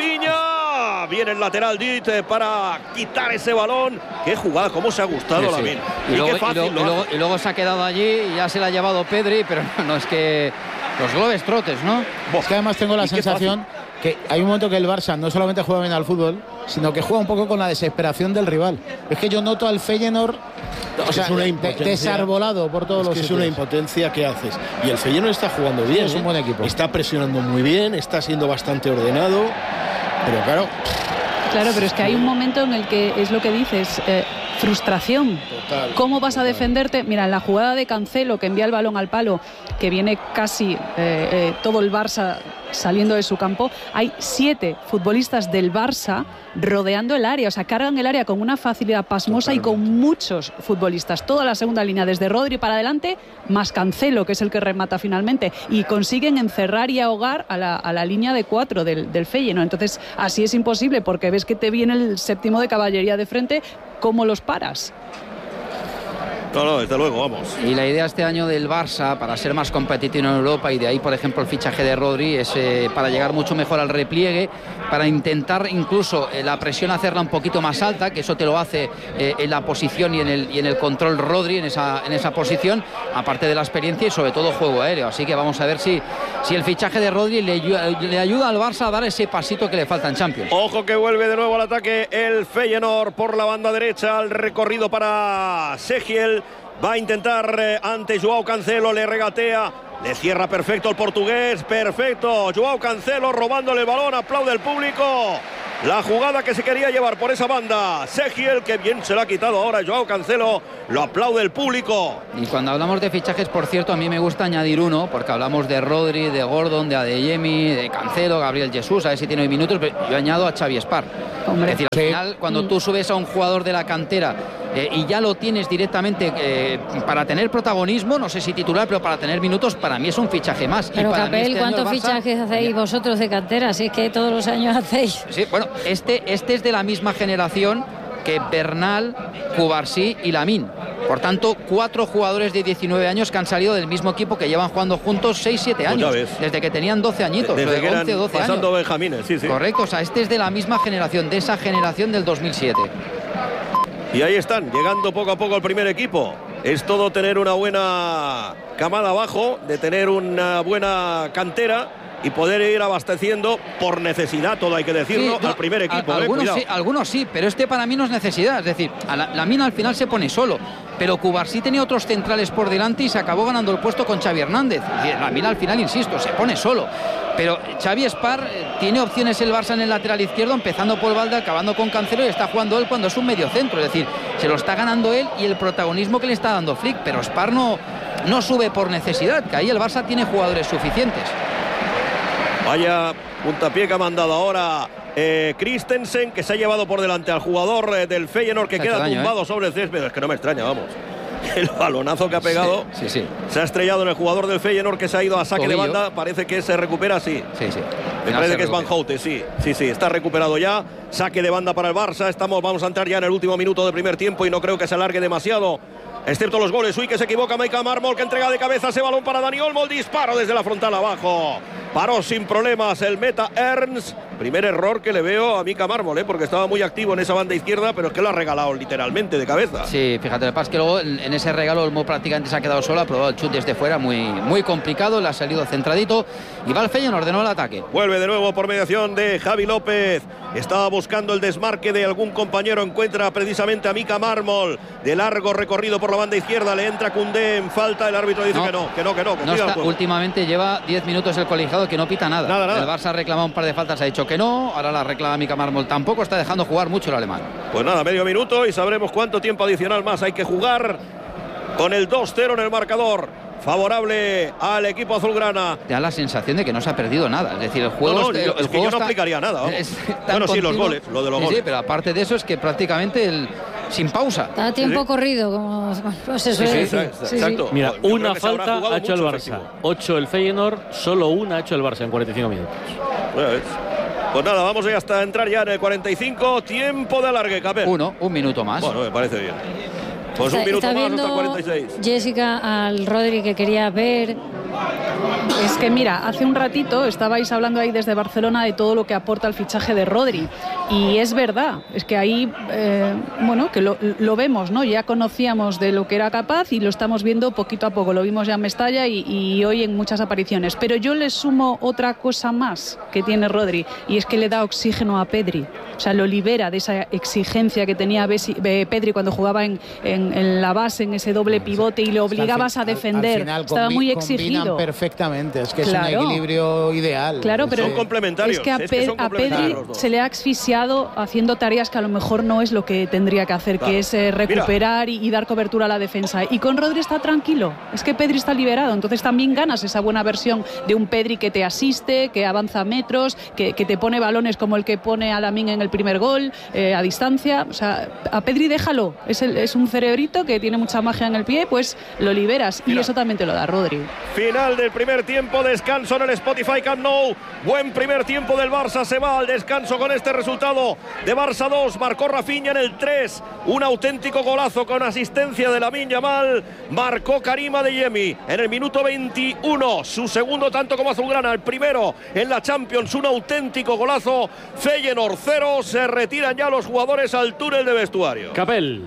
Rafinha. Viene el lateral Dit para quitar ese balón. Qué jugada, cómo se ha gustado Lamine. Y luego se ha quedado allí y ya se la ha llevado Pedri, pero no es que los Globetrotters, ¿no? Es que además tengo la sensación que hay un momento que el Barça no solamente juega bien al fútbol, sino que juega un poco con la desesperación del rival. Es que yo noto al Feyenoord desarbolado por todos los sitios. Es una impotencia que haces. Y el Feyenoord está jugando bien. Es un buen equipo. Está presionando muy bien, está siendo bastante ordenado. Pero claro. Claro, pero es que hay un momento en el que es lo que dices. Frustración. Total, ¿cómo vas a defenderte? Mira, en la jugada de Cancelo que envía el balón al palo, que viene casi todo el Barça saliendo de su campo, hay 7 futbolistas del Barça rodeando el área, o sea, cargan el área con una facilidad pasmosa. Totalmente. Y con muchos futbolistas, toda la segunda línea, desde Rodri para adelante, más Cancelo, que es el que remata finalmente, y consiguen encerrar y ahogar a la línea de 4 del Feyenoord. Entonces, así es imposible, porque ves que te viene el séptimo de caballería de frente. ¿Cómo los paras? No, desde luego, vamos. Y la idea este año del Barça, para ser más competitivo en Europa, y de ahí, por ejemplo, el fichaje de Rodri, es para llegar mucho mejor al repliegue, para intentar incluso la presión hacerla un poquito más alta, que eso te lo hace en la posición y en el control Rodri, en esa posición, aparte de la experiencia y sobre todo juego aéreo. Así que vamos a ver si el fichaje de Rodri le ayuda al Barça a dar ese pasito que le falta en Champions. Ojo que vuelve de nuevo al ataque el Feyenoord por la banda derecha, el recorrido para Segiel. Va a intentar ante Joao Cancelo, le regatea, le cierra perfecto el portugués, perfecto. Joao Cancelo robándole el balón, aplaude el público. La jugada que se quería llevar por esa banda, Segiel, que bien se la ha quitado ahora Joao Cancelo, lo aplaude el público. Y cuando hablamos de fichajes, por cierto, a mí me gusta añadir uno, porque hablamos de Rodri, de Gordon, de Adeyemi, de Cancelo, Gabriel Jesús, a ver si tiene minutos, pero yo añado a Xavi Espar. Hombre, es decir, al final, cuando tú subes a un jugador de la cantera y ya lo tienes directamente para tener protagonismo, no sé si titular, pero para tener minutos, para mí es un fichaje más. Pero Capel, ¿cuántos Barça, fichajes hacéis vosotros de cantera? Si es que todos los años hacéis. Sí, bueno, este es de la misma generación que Bernal, Cubarsí y Lamine. Por tanto, 4 jugadores de 19 años que han salido del mismo equipo, que llevan jugando juntos 6-7 años, desde que tenían 12 añitos, desde que 11 o 12 pasando años. benjamines, sí. Correcto, o sea, este es de la misma generación, de esa generación del 2007. Y ahí están, llegando poco a poco al primer equipo. Es todo tener una buena camada abajo, de tener una buena cantera y poder ir abasteciendo por necesidad, todo hay que decirlo, sí, al primer equipo. Algunos sí, pero este para mí no es necesidad. Es decir, la mina al final se pone solo, pero Cubarsí tenía otros centrales por delante y se acabó ganando el puesto con Xavi Hernández. La mina al final, insisto, se pone solo. Pero Xavi Espar tiene opciones el Barça en el lateral izquierdo, empezando por Valde, acabando con Cancelo, y está jugando él cuando es un medio centro. Es decir, se lo está ganando él y el protagonismo que le está dando Flick, pero Espar no sube por necesidad, que ahí el Barça tiene jugadores suficientes. Vaya puntapié que ha mandado ahora Christensen, que se ha llevado por delante al jugador del Feyenoord, que queda tumbado sobre el césped. Es que no me extraña, vamos. El balonazo que ha pegado sí. Se ha estrellado en el jugador del Feyenoord, que se ha ido a saque de banda. Parece que se recupera, sí. Me parece que es Van Houten, sí. Está recuperado ya. Saque de banda para el Barça. Vamos a entrar ya en el último minuto del primer tiempo y no creo que se alargue demasiado, excepto los goles. Uy, que se equivoca Micah Marmol, que entrega de cabeza ese balón para Dani Olmo. El disparo desde la frontal abajo. Paró sin problemas el meta Ernst. Primer error que le veo a Micah Marmol, porque estaba muy activo en esa banda izquierda, pero es que lo ha regalado literalmente de cabeza. Sí, fíjate, el pase que luego en ese regalo Olmo prácticamente se ha quedado solo, ha probado el chute desde fuera, muy complicado, le ha salido centradito y va el Feyenoord, ordenó el ataque. Vuelve de nuevo por mediación de Javi López. Estaba buscando el desmarque de algún compañero, encuentra precisamente a Micah Marmol, de largo recorrido por la banda izquierda, le entra Koundé en falta, el árbitro dice que no está, últimamente lleva 10 minutos el colegiado que no pita nada. El Barça ha reclamado un par de faltas, ha dicho que no, ahora la reclama Micah Marmol, tampoco está dejando jugar mucho el alemán. Pues nada, medio minuto y sabremos cuánto tiempo adicional más hay que jugar, con el 2-0 en el marcador, favorable al equipo azulgrana. Te da la sensación de que no se ha perdido nada. Es decir, el juego... yo no aplicaría nada. Bueno, sí, los goles, lo de los goles. Sí, pero aparte de eso es que prácticamente sin pausa. Está tiempo corrido, como se suele decir. Exacto. Mira, una falta ha hecho el Barça. 8 el Feyenoord, solo una ha hecho el Barça en 45 minutos. Pues nada, vamos ya hasta entrar ya en el 45. Tiempo de alargue, Capel. Un minuto más. Bueno, me parece bien. Pues un minuto más hasta el 46. Jessica, al Rodri que quería ver. Es que mira, hace un ratito estabais hablando ahí desde Barcelona de todo lo que aporta el fichaje de Rodri, y es verdad, es que ahí que lo vemos, ¿no? Ya conocíamos de lo que era capaz y lo estamos viendo poquito a poco, lo vimos ya en Mestalla y hoy en muchas apariciones, pero yo le sumo otra cosa más que tiene Rodri, y es que le da oxígeno a Pedri, o sea, lo libera de esa exigencia que tenía Pedri cuando jugaba en la base, en ese doble pivote, y le obligabas a defender, estaba muy exigido. Perfectamente, es que es un equilibrio ideal. Claro, pero son complementarios. Es que a Pedri se le ha asfixiado haciendo tareas que a lo mejor no es lo que tendría que hacer, que es recuperar y dar cobertura a la defensa. Y con Rodri está tranquilo, es que Pedri está liberado, entonces también ganas esa buena versión de un Pedri que te asiste, que avanza metros, que te pone balones como el que pone a Lamine en el primer gol, a distancia. O sea, a Pedri déjalo, es un cerebrito que tiene mucha magia en el pie, pues lo liberas. Y eso también te lo da Rodri. Final del primer tiempo, descanso en el Spotify Camp Nou. Buen primer tiempo del Barça, se va al descanso con este resultado de Barça 2, marcó Rafinha en el 3, un auténtico golazo con asistencia de Lamine Yamal, marcó Karim Adeyemi en el minuto 21, su segundo tanto como azulgrana, el primero en la Champions, un auténtico golazo. Feyenoord 0, se retiran ya los jugadores al túnel de vestuario. Capel.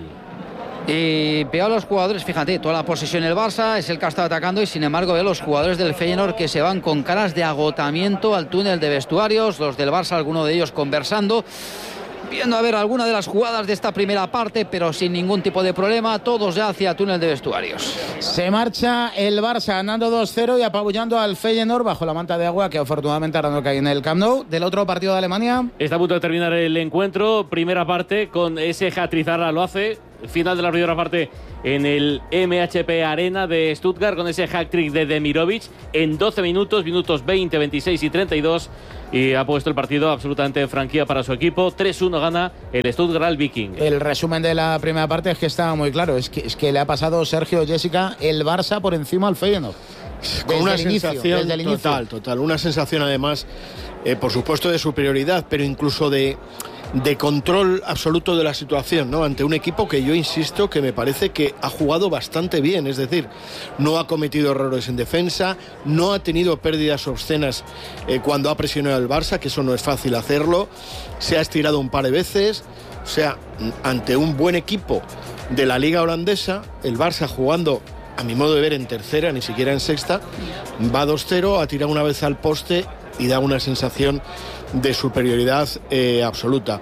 Y veo a los jugadores, fíjate, toda la posesión del Barça, es el que ha estado atacando, y sin embargo veo a los jugadores del Feyenoord que se van con caras de agotamiento al túnel de vestuarios, los del Barça, algunos de ellos conversando, viendo a ver alguna de las jugadas de esta primera parte, pero sin ningún tipo de problema, todos ya hacia túnel de vestuarios. Se marcha el Barça ganando 2-0 y apabullando al Feyenoord bajo la manta de agua que afortunadamente ahora no cae en el Camp Nou. Del otro partido de Alemania. Está a punto de terminar el encuentro, primera parte con ese hat-trick, lo hace. Final de la primera parte en el MHP Arena de Stuttgart con ese hat-trick de Demirovic en 12 minutos 20, 26 y 32, y ha puesto el partido absolutamente en franquía para su equipo. 3-1 gana el Stuttgart al Viking. El resumen de la primera parte es que estaba muy claro, es que le ha pasado Sergio, Jessica, el Barça por encima al Feyenoord. Con una sensación total, una sensación además, por supuesto, de superioridad, pero incluso de control absoluto de la situación, ¿no? Ante un equipo que yo insisto que me parece que ha jugado bastante bien, es decir, no ha cometido errores en defensa, no ha tenido pérdidas obscenas cuando ha presionado al Barça, que eso no es fácil hacerlo, se ha estirado un par de veces, o sea, ante un buen equipo de la liga holandesa, el Barça jugando, a mi modo de ver, en tercera, ni siquiera en sexta, va 2-0, ha tirado una vez al poste y da una sensación de superioridad absoluta.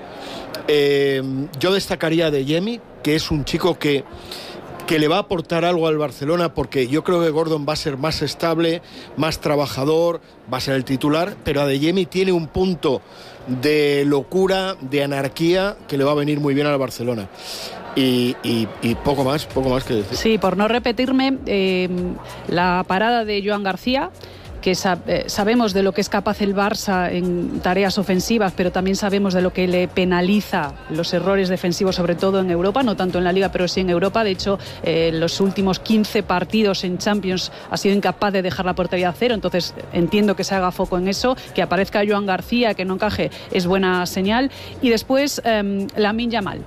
Yo destacaría a Adeyemi, que es un chico que le va a aportar algo al Barcelona, porque yo creo que Gordon va a ser más estable, más trabajador, va a ser el titular, pero Adeyemi tiene un punto de locura, de anarquía, que le va a venir muy bien al Barcelona. Y poco más que decir. Sí, por no repetirme, la parada de Joan García, que sabemos de lo que es capaz el Barça en tareas ofensivas, pero también sabemos de lo que le penaliza los errores defensivos, sobre todo en Europa, no tanto en la Liga, pero sí en Europa. De hecho, los últimos 15 partidos en Champions ha sido incapaz de dejar la portería a cero, entonces entiendo que se haga foco en eso, que aparezca Joan García, que no encaje, es buena señal. Y después, Lamine Yamal.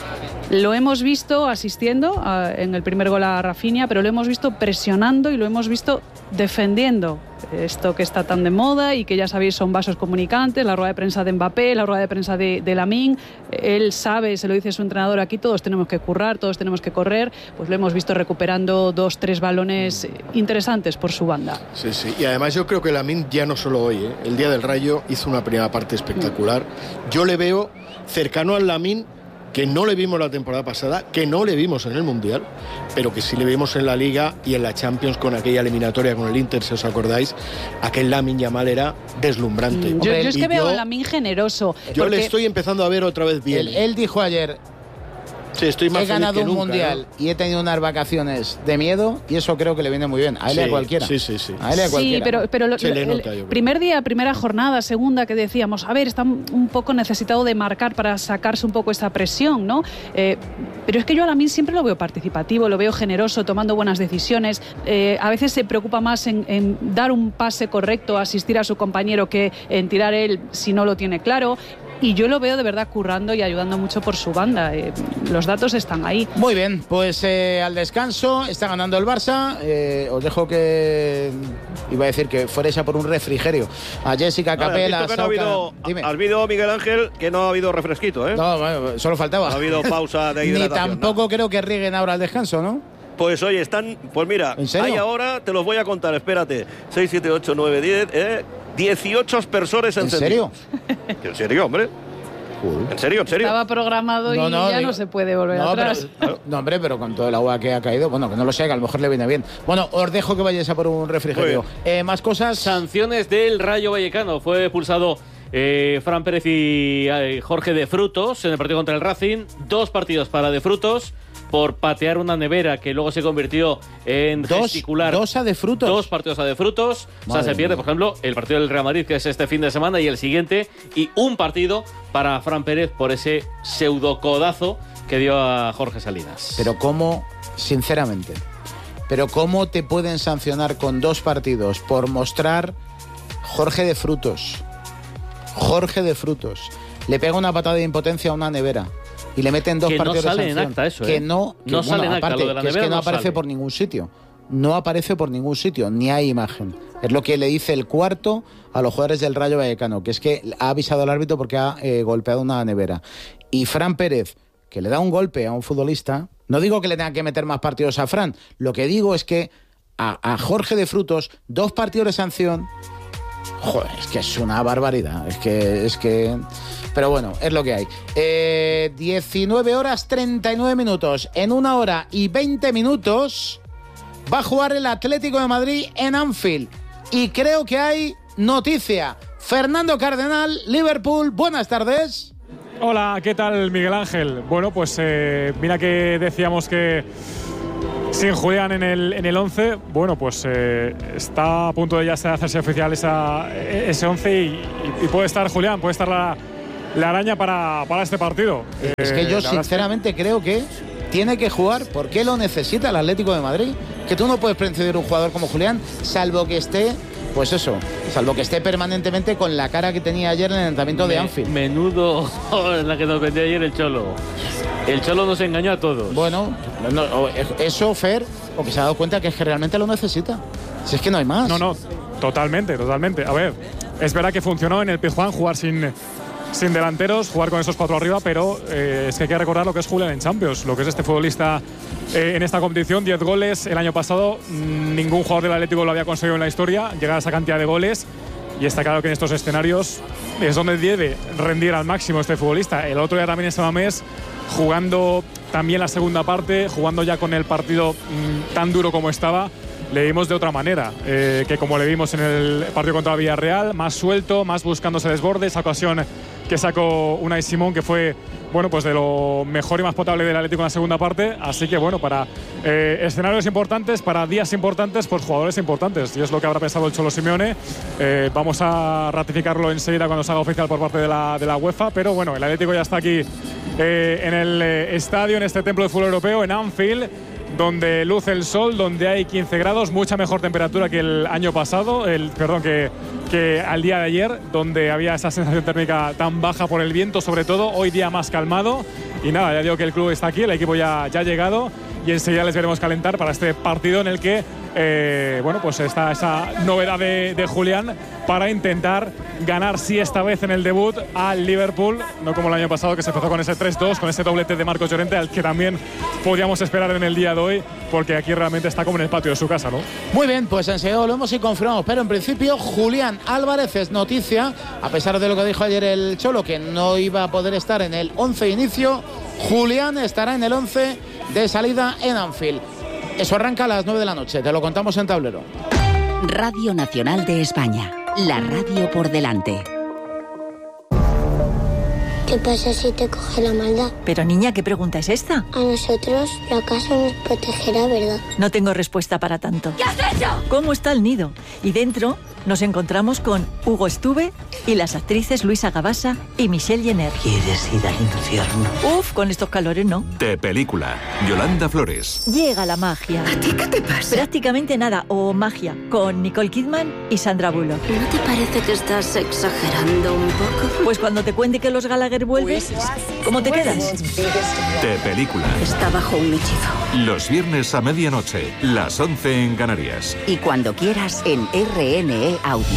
Lo hemos visto asistiendo en el primer gol a Rafinha, pero lo hemos visto presionando y lo hemos visto defendiendo. Esto que está tan de moda y que ya sabéis son vasos comunicantes, la rueda de prensa de Mbappé, la rueda de prensa de Lamine. Él sabe, se lo dice su entrenador, aquí todos tenemos que currar, todos tenemos que correr. Pues lo hemos visto recuperando 2-3 balones interesantes por su banda. Sí, y además yo creo que Lamine ya no solo hoy, el día del Rayo hizo una primera parte espectacular. Yo le veo cercano al Lamine que no le vimos la temporada pasada, que no le vimos en el Mundial, pero que sí le vimos en la Liga y en la Champions con aquella eliminatoria con el Inter, si os acordáis. Aquel Lamine Yamal era deslumbrante. Yo es que veo a Lamine generoso. Yo le estoy empezando a ver otra vez bien. Él dijo ayer... Sí, estoy más he ganado un nunca, mundial, ¿no? Y he tenido unas vacaciones de miedo, y eso creo que le viene muy bien. A él y a cualquiera. Sí. A él y a cualquiera. Sí, pero el primer día, primera jornada, segunda, que decíamos, a ver, está un poco necesitado de marcar para sacarse un poco esa presión, ¿no? Pero es que yo a Lamine siempre lo veo participativo, lo veo generoso, tomando buenas decisiones. A veces se preocupa más en dar un pase correcto, asistir a su compañero, que en tirar él si no lo tiene claro. Y yo lo veo de verdad currando y ayudando mucho por su banda. Los datos están ahí. Muy bien, pues al descanso está ganando el Barça. Os dejo que... Iba a decir que fuerais a por un refrigerio. A Jessica, Capela, Sauca... Has visto, Miguel Ángel, que no ha habido refresquito, ¿eh? No, bueno, solo faltaba. No ha habido pausa de hidratación. Ni tampoco creo que rieguen ahora al descanso, ¿no? Pues oye, están... Pues mira, hay ahora, te los voy a contar, espérate. 6, 7, 8, 9, 10... 18 aspersores encendidos. ¿En serio? ¿En serio, hombre? ¿En serio? Estaba programado y ya no se puede volver atrás. No, hombre, pero con todo el agua que ha caído, bueno, que no lo sé, que a lo mejor le viene bien. Bueno, os dejo que vayáis a por un refrigerio. Más cosas. Sanciones del Rayo Vallecano. Fue expulsado Fran Pérez y Jorge de Frutos en el partido contra el Racing. 2 partidos para de Frutos por patear una nevera que luego se convirtió en gesticular. 2 a de Frutos. 2 partidos a de Frutos. O sea, se pierde, por ejemplo, el partido del Real Madrid, que es este fin de semana, y el siguiente, y un partido para Fran Pérez por ese pseudocodazo que dio a Jorge Salinas. Pero ¿cómo, sinceramente, pero ¿cómo te pueden sancionar con 2 partidos por mostrar Jorge de Frutos? Jorge de Frutos le pega una patada de impotencia a una nevera y le meten 2 partidos de sanción. En acta eso, que no sale en acta, aparte, lo de la que nevera es que no aparece sale por ningún sitio. No aparece por ningún sitio, ni hay imagen. Es lo que le dice el cuarto a los jugadores del Rayo Vallecano, que es que ha avisado al árbitro porque ha golpeado una nevera. Y Fran Pérez, que le da un golpe a un futbolista, no digo que le tenga que meter más partidos a Fran, lo que digo es que a Jorge de Frutos 2 partidos de sanción, joder, es que es una barbaridad, es que... Pero bueno, es lo que hay. 19:39. En 1 hora y 20 minutos va a jugar el Atlético de Madrid en Anfield. Y creo que hay noticia. Fernando Cardenal, Liverpool, buenas tardes. Hola, ¿qué tal, Miguel Ángel? Bueno, pues mira que decíamos que sin Julián en el 11, bueno, pues está a punto de ya hacerse oficial ese 11 y puede estar Julián, puede estar la araña para este partido. Es que yo sinceramente creo que tiene que jugar porque lo necesita el Atlético de Madrid. Que tú no puedes prescindir un jugador como Julián, salvo que esté, pues eso, salvo que esté permanentemente con la cara que tenía ayer en el entrenamiento de Anfield. Menudo la que nos vendió ayer el Cholo. El Cholo nos engañó a todos. Bueno, eso, Fer, o que se ha dado cuenta que es que realmente lo necesita. Si es que no hay más. No, totalmente. A ver, es verdad que funcionó en el Pizjuán jugar sin delanteros, jugar con esos 4 arriba, pero es que hay que recordar lo que es Julián en Champions, lo que es este futbolista en esta competición. 10 goles el año pasado, ningún jugador del Atlético lo había conseguido en la historia, llegar a esa cantidad de goles, y está claro que en estos escenarios es donde debe rendir al máximo este futbolista. El otro día también en San Mamés, jugando también la segunda parte, jugando ya con el partido tan duro como estaba, le vimos de otra manera, que como le vimos en el partido contra el Villarreal, más suelto, más buscándose desborde. Esa ocasión que sacó Unai Simón, que fue, bueno, pues de lo mejor y más potable del Atlético en la segunda parte. Así que bueno, para escenarios importantes, para días importantes, pues jugadores importantes, y es lo que habrá pensado el Cholo Simeone. Vamos a ratificarlo enseguida cuando se haga oficial por parte de la UEFA, pero bueno, el Atlético ya está aquí en el estadio, en este templo de fútbol europeo, en Anfield, donde luce el sol, donde hay 15 grados, mucha mejor temperatura que el año pasado, que al día de ayer, donde había esa sensación térmica tan baja por el viento, sobre todo. Hoy día más calmado. Y nada, ya digo que el club está aquí, el equipo ya ha llegado, y enseguida les veremos calentar para este partido en el que bueno, pues está esa novedad de Julián para intentar ganar, sí, esta vez en el debut al Liverpool, no como el año pasado, que se empezó con ese 3-2, con ese doblete de Marcos Llorente, al que también podíamos esperar en el día de hoy, porque aquí realmente está como en el patio de su casa, ¿no? Muy bien, pues enseguida volvemos y confirmamos, pero en principio Julián Álvarez es noticia, a pesar de lo que dijo ayer el Cholo, que no iba a poder estar en el 11 de inicio. Julián estará en el 11 de salida en Anfield. Eso arranca a las 9 de la noche, te lo contamos en Tablero. Radio Nacional de España, la radio por delante. ¿Qué pasa si te coge la maldad? Pero niña, ¿qué pregunta es esta? A nosotros la casa nos protegerá, ¿verdad? No tengo respuesta para tanto. ¿Qué has hecho? ¿Cómo está el nido? Y dentro nos encontramos con Hugo Estuve y las actrices Luisa Gabasa y Michelle Jenner. ¿Quieres ir al infierno? Uf, con estos calores no. De película, Yolanda Flores. Llega la magia. ¿A ti qué te pasa? Prácticamente nada, o magia, con Nicole Kidman y Sandra Bullock. ¿No te parece que estás exagerando un poco? Pues cuando te cuente que los Gallagher vuelven, ¿cómo te quedas? De película. Está bajo un hechizo. Los viernes a medianoche, las 11 en Canarias. Y cuando quieras en RNE Audio.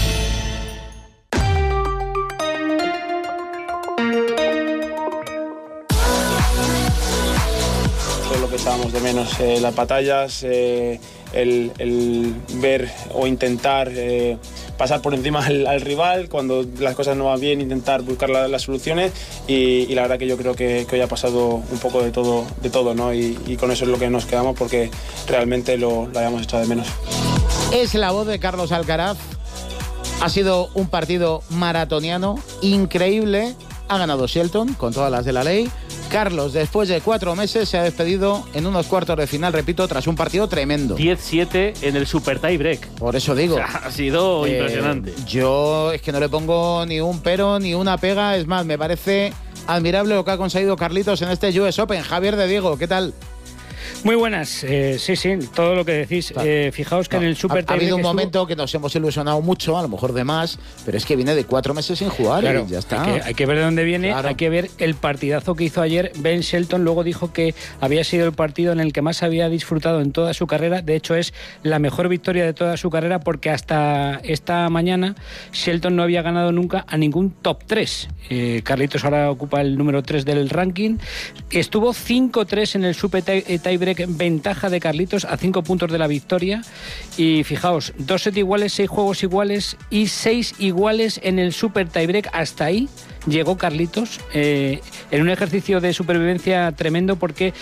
Eso es lo que echábamos de menos, las batallas, el ver o intentar pasar por encima al rival cuando las cosas no van bien, intentar buscar las soluciones, y la verdad que yo creo que hoy ha pasado un poco de todo, ¿no? Y con eso es lo que nos quedamos, porque realmente lo habíamos echado de menos. Es la voz de Carlos Alcaraz. Ha sido un partido maratoniano increíble. Ha ganado Shelton con todas las de la ley. Carlos, después de 4 meses, se ha despedido en unos cuartos de final, repito, tras un partido tremendo. 10-7 en el super tie break. Por eso digo. O sea, ha sido impresionante. Yo es que no le pongo ni un pero ni una pega. Es más, me parece admirable lo que ha conseguido Carlitos en este US Open. Javier de Diego, ¿qué tal? Muy buenas, sí, todo lo que decís. Fijaos que en el Super ha habido un momento que nos hemos ilusionado mucho, a lo mejor de más, pero es que viene de 4 meses sin jugar, claro, y ya está. Hay que ver de dónde viene, claro. Hay que ver el partidazo que hizo ayer Ben Shelton. Luego dijo que había sido el partido en el que más había disfrutado en toda su carrera. De hecho, es la mejor victoria de toda su carrera, porque hasta esta mañana Shelton no había ganado nunca a ningún top 3. Carlitos ahora ocupa el número 3 del ranking. Estuvo 5-3 en el Super Tiebreak, ventaja de Carlitos a 5 puntos de la victoria. Y fijaos, 2 sets iguales, 6 juegos iguales y 6 iguales en el Super Tiebreak. Hasta ahí llegó Carlitos, en un ejercicio de supervivencia tremendo, porque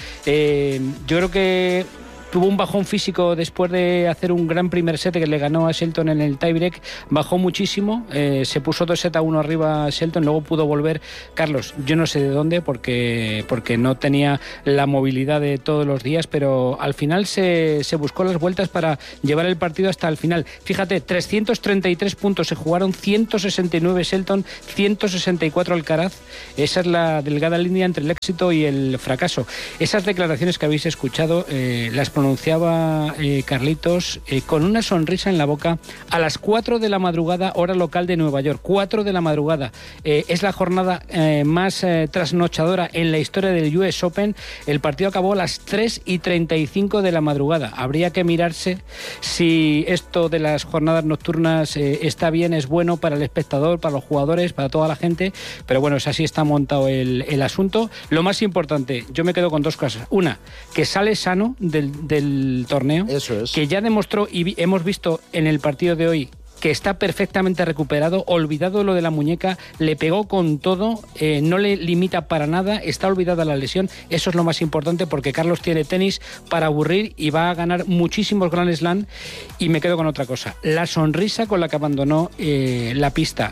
yo creo que tuvo un bajón físico después de hacer un gran primer set que le ganó a Shelton en el tiebreak. Bajó muchísimo, se puso 2-1 arriba a Shelton, luego pudo volver. Carlos, yo no sé de dónde, porque no tenía la movilidad de todos los días, pero al final se buscó las vueltas para llevar el partido hasta el final. Fíjate, 333 puntos se jugaron, 169 Shelton, 164 Alcaraz. Esa es la delgada línea entre el éxito y el fracaso. Esas declaraciones que habéis escuchado las pronunciaba Carlitos con una sonrisa en la boca a las 4 de la madrugada, hora local de Nueva York. 4 de la madrugada. Es la jornada más trasnochadora en la historia del US Open. El partido acabó a las 3:35 de la madrugada. Habría que mirarse si esto de las jornadas nocturnas está bien, es bueno para el espectador, para los jugadores, para toda la gente, pero bueno, así está montado el asunto. Lo más importante, yo me quedo con 2 cosas. Una, que sale sano del torneo. Eso es. Que ya demostró, y hemos visto en el partido de hoy, que está perfectamente recuperado, olvidado lo de la muñeca, le pegó con todo, no le limita para nada, está olvidada la lesión. Eso es lo más importante, porque Carlos tiene tenis para aburrir y va a ganar muchísimos Grand Slam. Y me quedo con otra cosa, la sonrisa con la que abandonó la pista,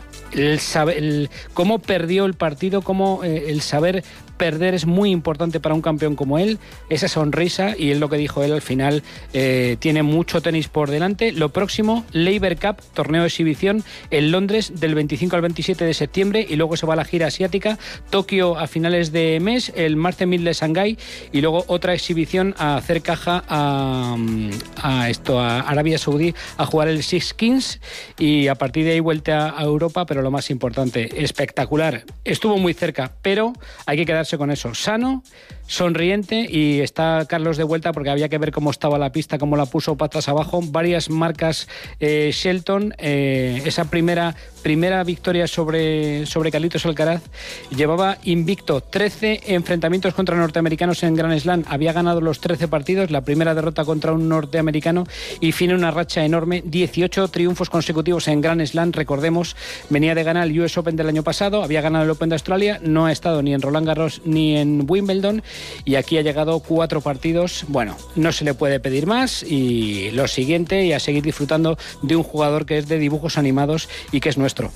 cómo perdió el partido, cómo el saber perder es muy importante para un campeón como él. Esa sonrisa, y es lo que dijo él al final, tiene mucho tenis por delante. Lo próximo, Laver Cup, torneo de exhibición en Londres del 25 al 27 de septiembre, y luego se va a la gira asiática, Tokio a finales de mes, el Masters 1000 de Shanghái, y luego otra exhibición a hacer caja a Arabia Saudí, a jugar el Six Kings, y a partir de ahí vuelta a Europa. Pero lo más importante, espectacular, estuvo muy cerca, pero hay que quedarse con eso, sano, sonriente, y está Carlos de vuelta, porque había que ver cómo estaba la pista, cómo la puso patas abajo. Varias marcas Shelton, esa primera victoria sobre Carlitos Alcaraz. Llevaba invicto 13 enfrentamientos contra norteamericanos en Grand Slam, había ganado los 13 partidos, la primera derrota contra un norteamericano, y tiene una racha enorme, 18 triunfos consecutivos en Grand Slam. Recordemos, venía de ganar el US Open del año pasado, había ganado el Open de Australia, no ha estado ni en Roland Garros ni en Wimbledon, y aquí ha llegado 4 partidos. Bueno, no se le puede pedir más, y lo siguiente, y a seguir disfrutando de un jugador que es de dibujos animados y que es nuestro.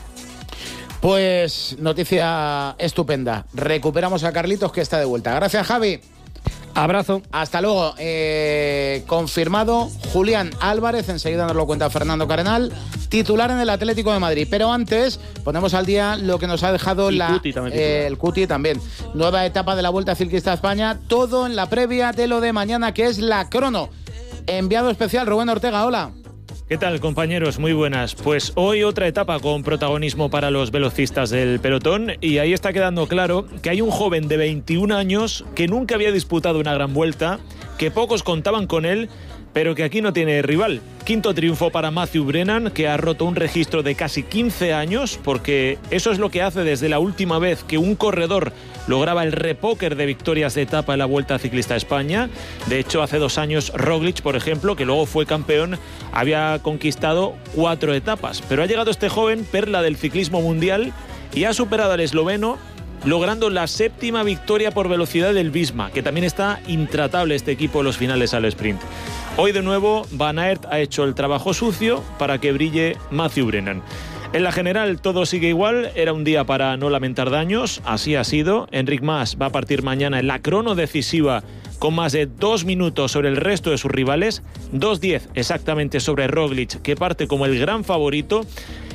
Pues noticia estupenda, recuperamos a Carlitos, que está de vuelta. Gracias, Javi. Abrazo. Hasta luego. Confirmado Julián Álvarez, enseguida nos lo cuenta Fernando Cardenal, titular en el Atlético de Madrid. Pero antes ponemos al día lo que nos ha dejado el Cuti también. Nueva etapa de la Vuelta Ciclista a España, todo en la previa de lo de mañana, que es la crono. Enviado especial Rubén Ortega, hola. ¿Qué tal, compañeros? Muy buenas. Pues hoy otra etapa con protagonismo para los velocistas del pelotón, y ahí está quedando claro que hay un joven de 21 años que nunca había disputado una gran vuelta, que pocos contaban con él, pero que aquí no tiene rival. Quinto triunfo para Matthew Brennan, que ha roto un registro de casi 15 años, porque eso es lo que hace desde la última vez que un corredor lograba el repóquer de victorias de etapa en la Vuelta Ciclista a España. De hecho, hace 2 años Roglic, por ejemplo, que luego fue campeón, había conquistado 4 etapas. Pero ha llegado este joven, perla del ciclismo mundial, y ha superado al esloveno, logrando la 7ª victoria por velocidad del Visma, que también está intratable este equipo en los finales al sprint. Hoy de nuevo Van Aert ha hecho el trabajo sucio para que brille Matthew Brennan. En la general todo sigue igual, era un día para no lamentar daños, así ha sido. Enric Mas va a partir mañana en la crono decisiva con más de 2 minutos sobre el resto de sus rivales, 2:10 exactamente sobre Roglic, que parte como el gran favorito.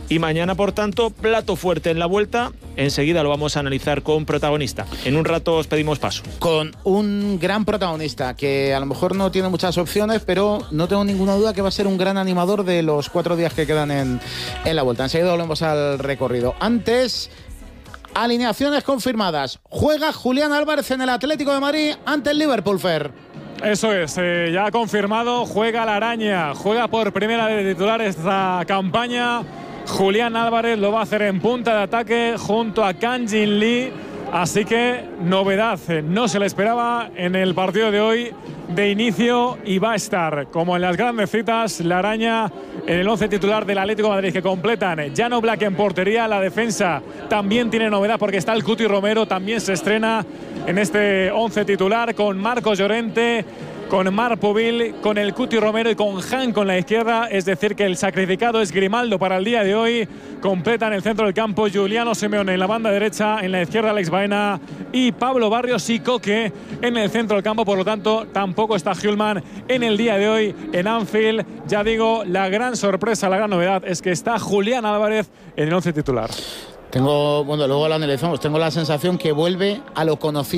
Y mañana, por tanto, plato fuerte en la vuelta. Enseguida lo vamos a analizar con protagonista. En un rato os pedimos paso. Con un gran protagonista que a lo mejor no tiene muchas opciones, pero no tengo ninguna duda que va a ser un gran animador de los 4 días que quedan en la vuelta. Enseguida volvemos al recorrido. Antes, alineaciones confirmadas. Juega Julián Álvarez en el Atlético de Madrid ante el Liverpool, Fer. Eso es, ya ha confirmado, juega la araña, juega por primera vez de titular esta campaña. Julián Álvarez lo va a hacer en punta de ataque junto a Kang Jin Lee. Así que novedad, no se le esperaba en el partido de hoy de inicio y va a estar, como en las grandes citas, la araña en el 11 titular del Atlético de Madrid, que completan Jan Oblak en portería. La defensa también tiene novedad porque está el Cuti Romero, también se estrena en este 11 titular con Marcos Llorente, con Marc Povil, con el Cuti Romero y con Han con la izquierda. Es decir, que el sacrificado es Grimaldo para el día de hoy. Completa en el centro del campo Giuliano Simeone en la banda derecha, en la izquierda Alex Baena y Pablo Barrios y Coque en el centro del campo. Por lo tanto, tampoco está Hjulman en el día de hoy en Anfield. Ya digo, la gran sorpresa, la gran novedad es que está Julián Álvarez en el 11 titular. Luego lo analizamos, tengo la sensación que vuelve a lo conocido.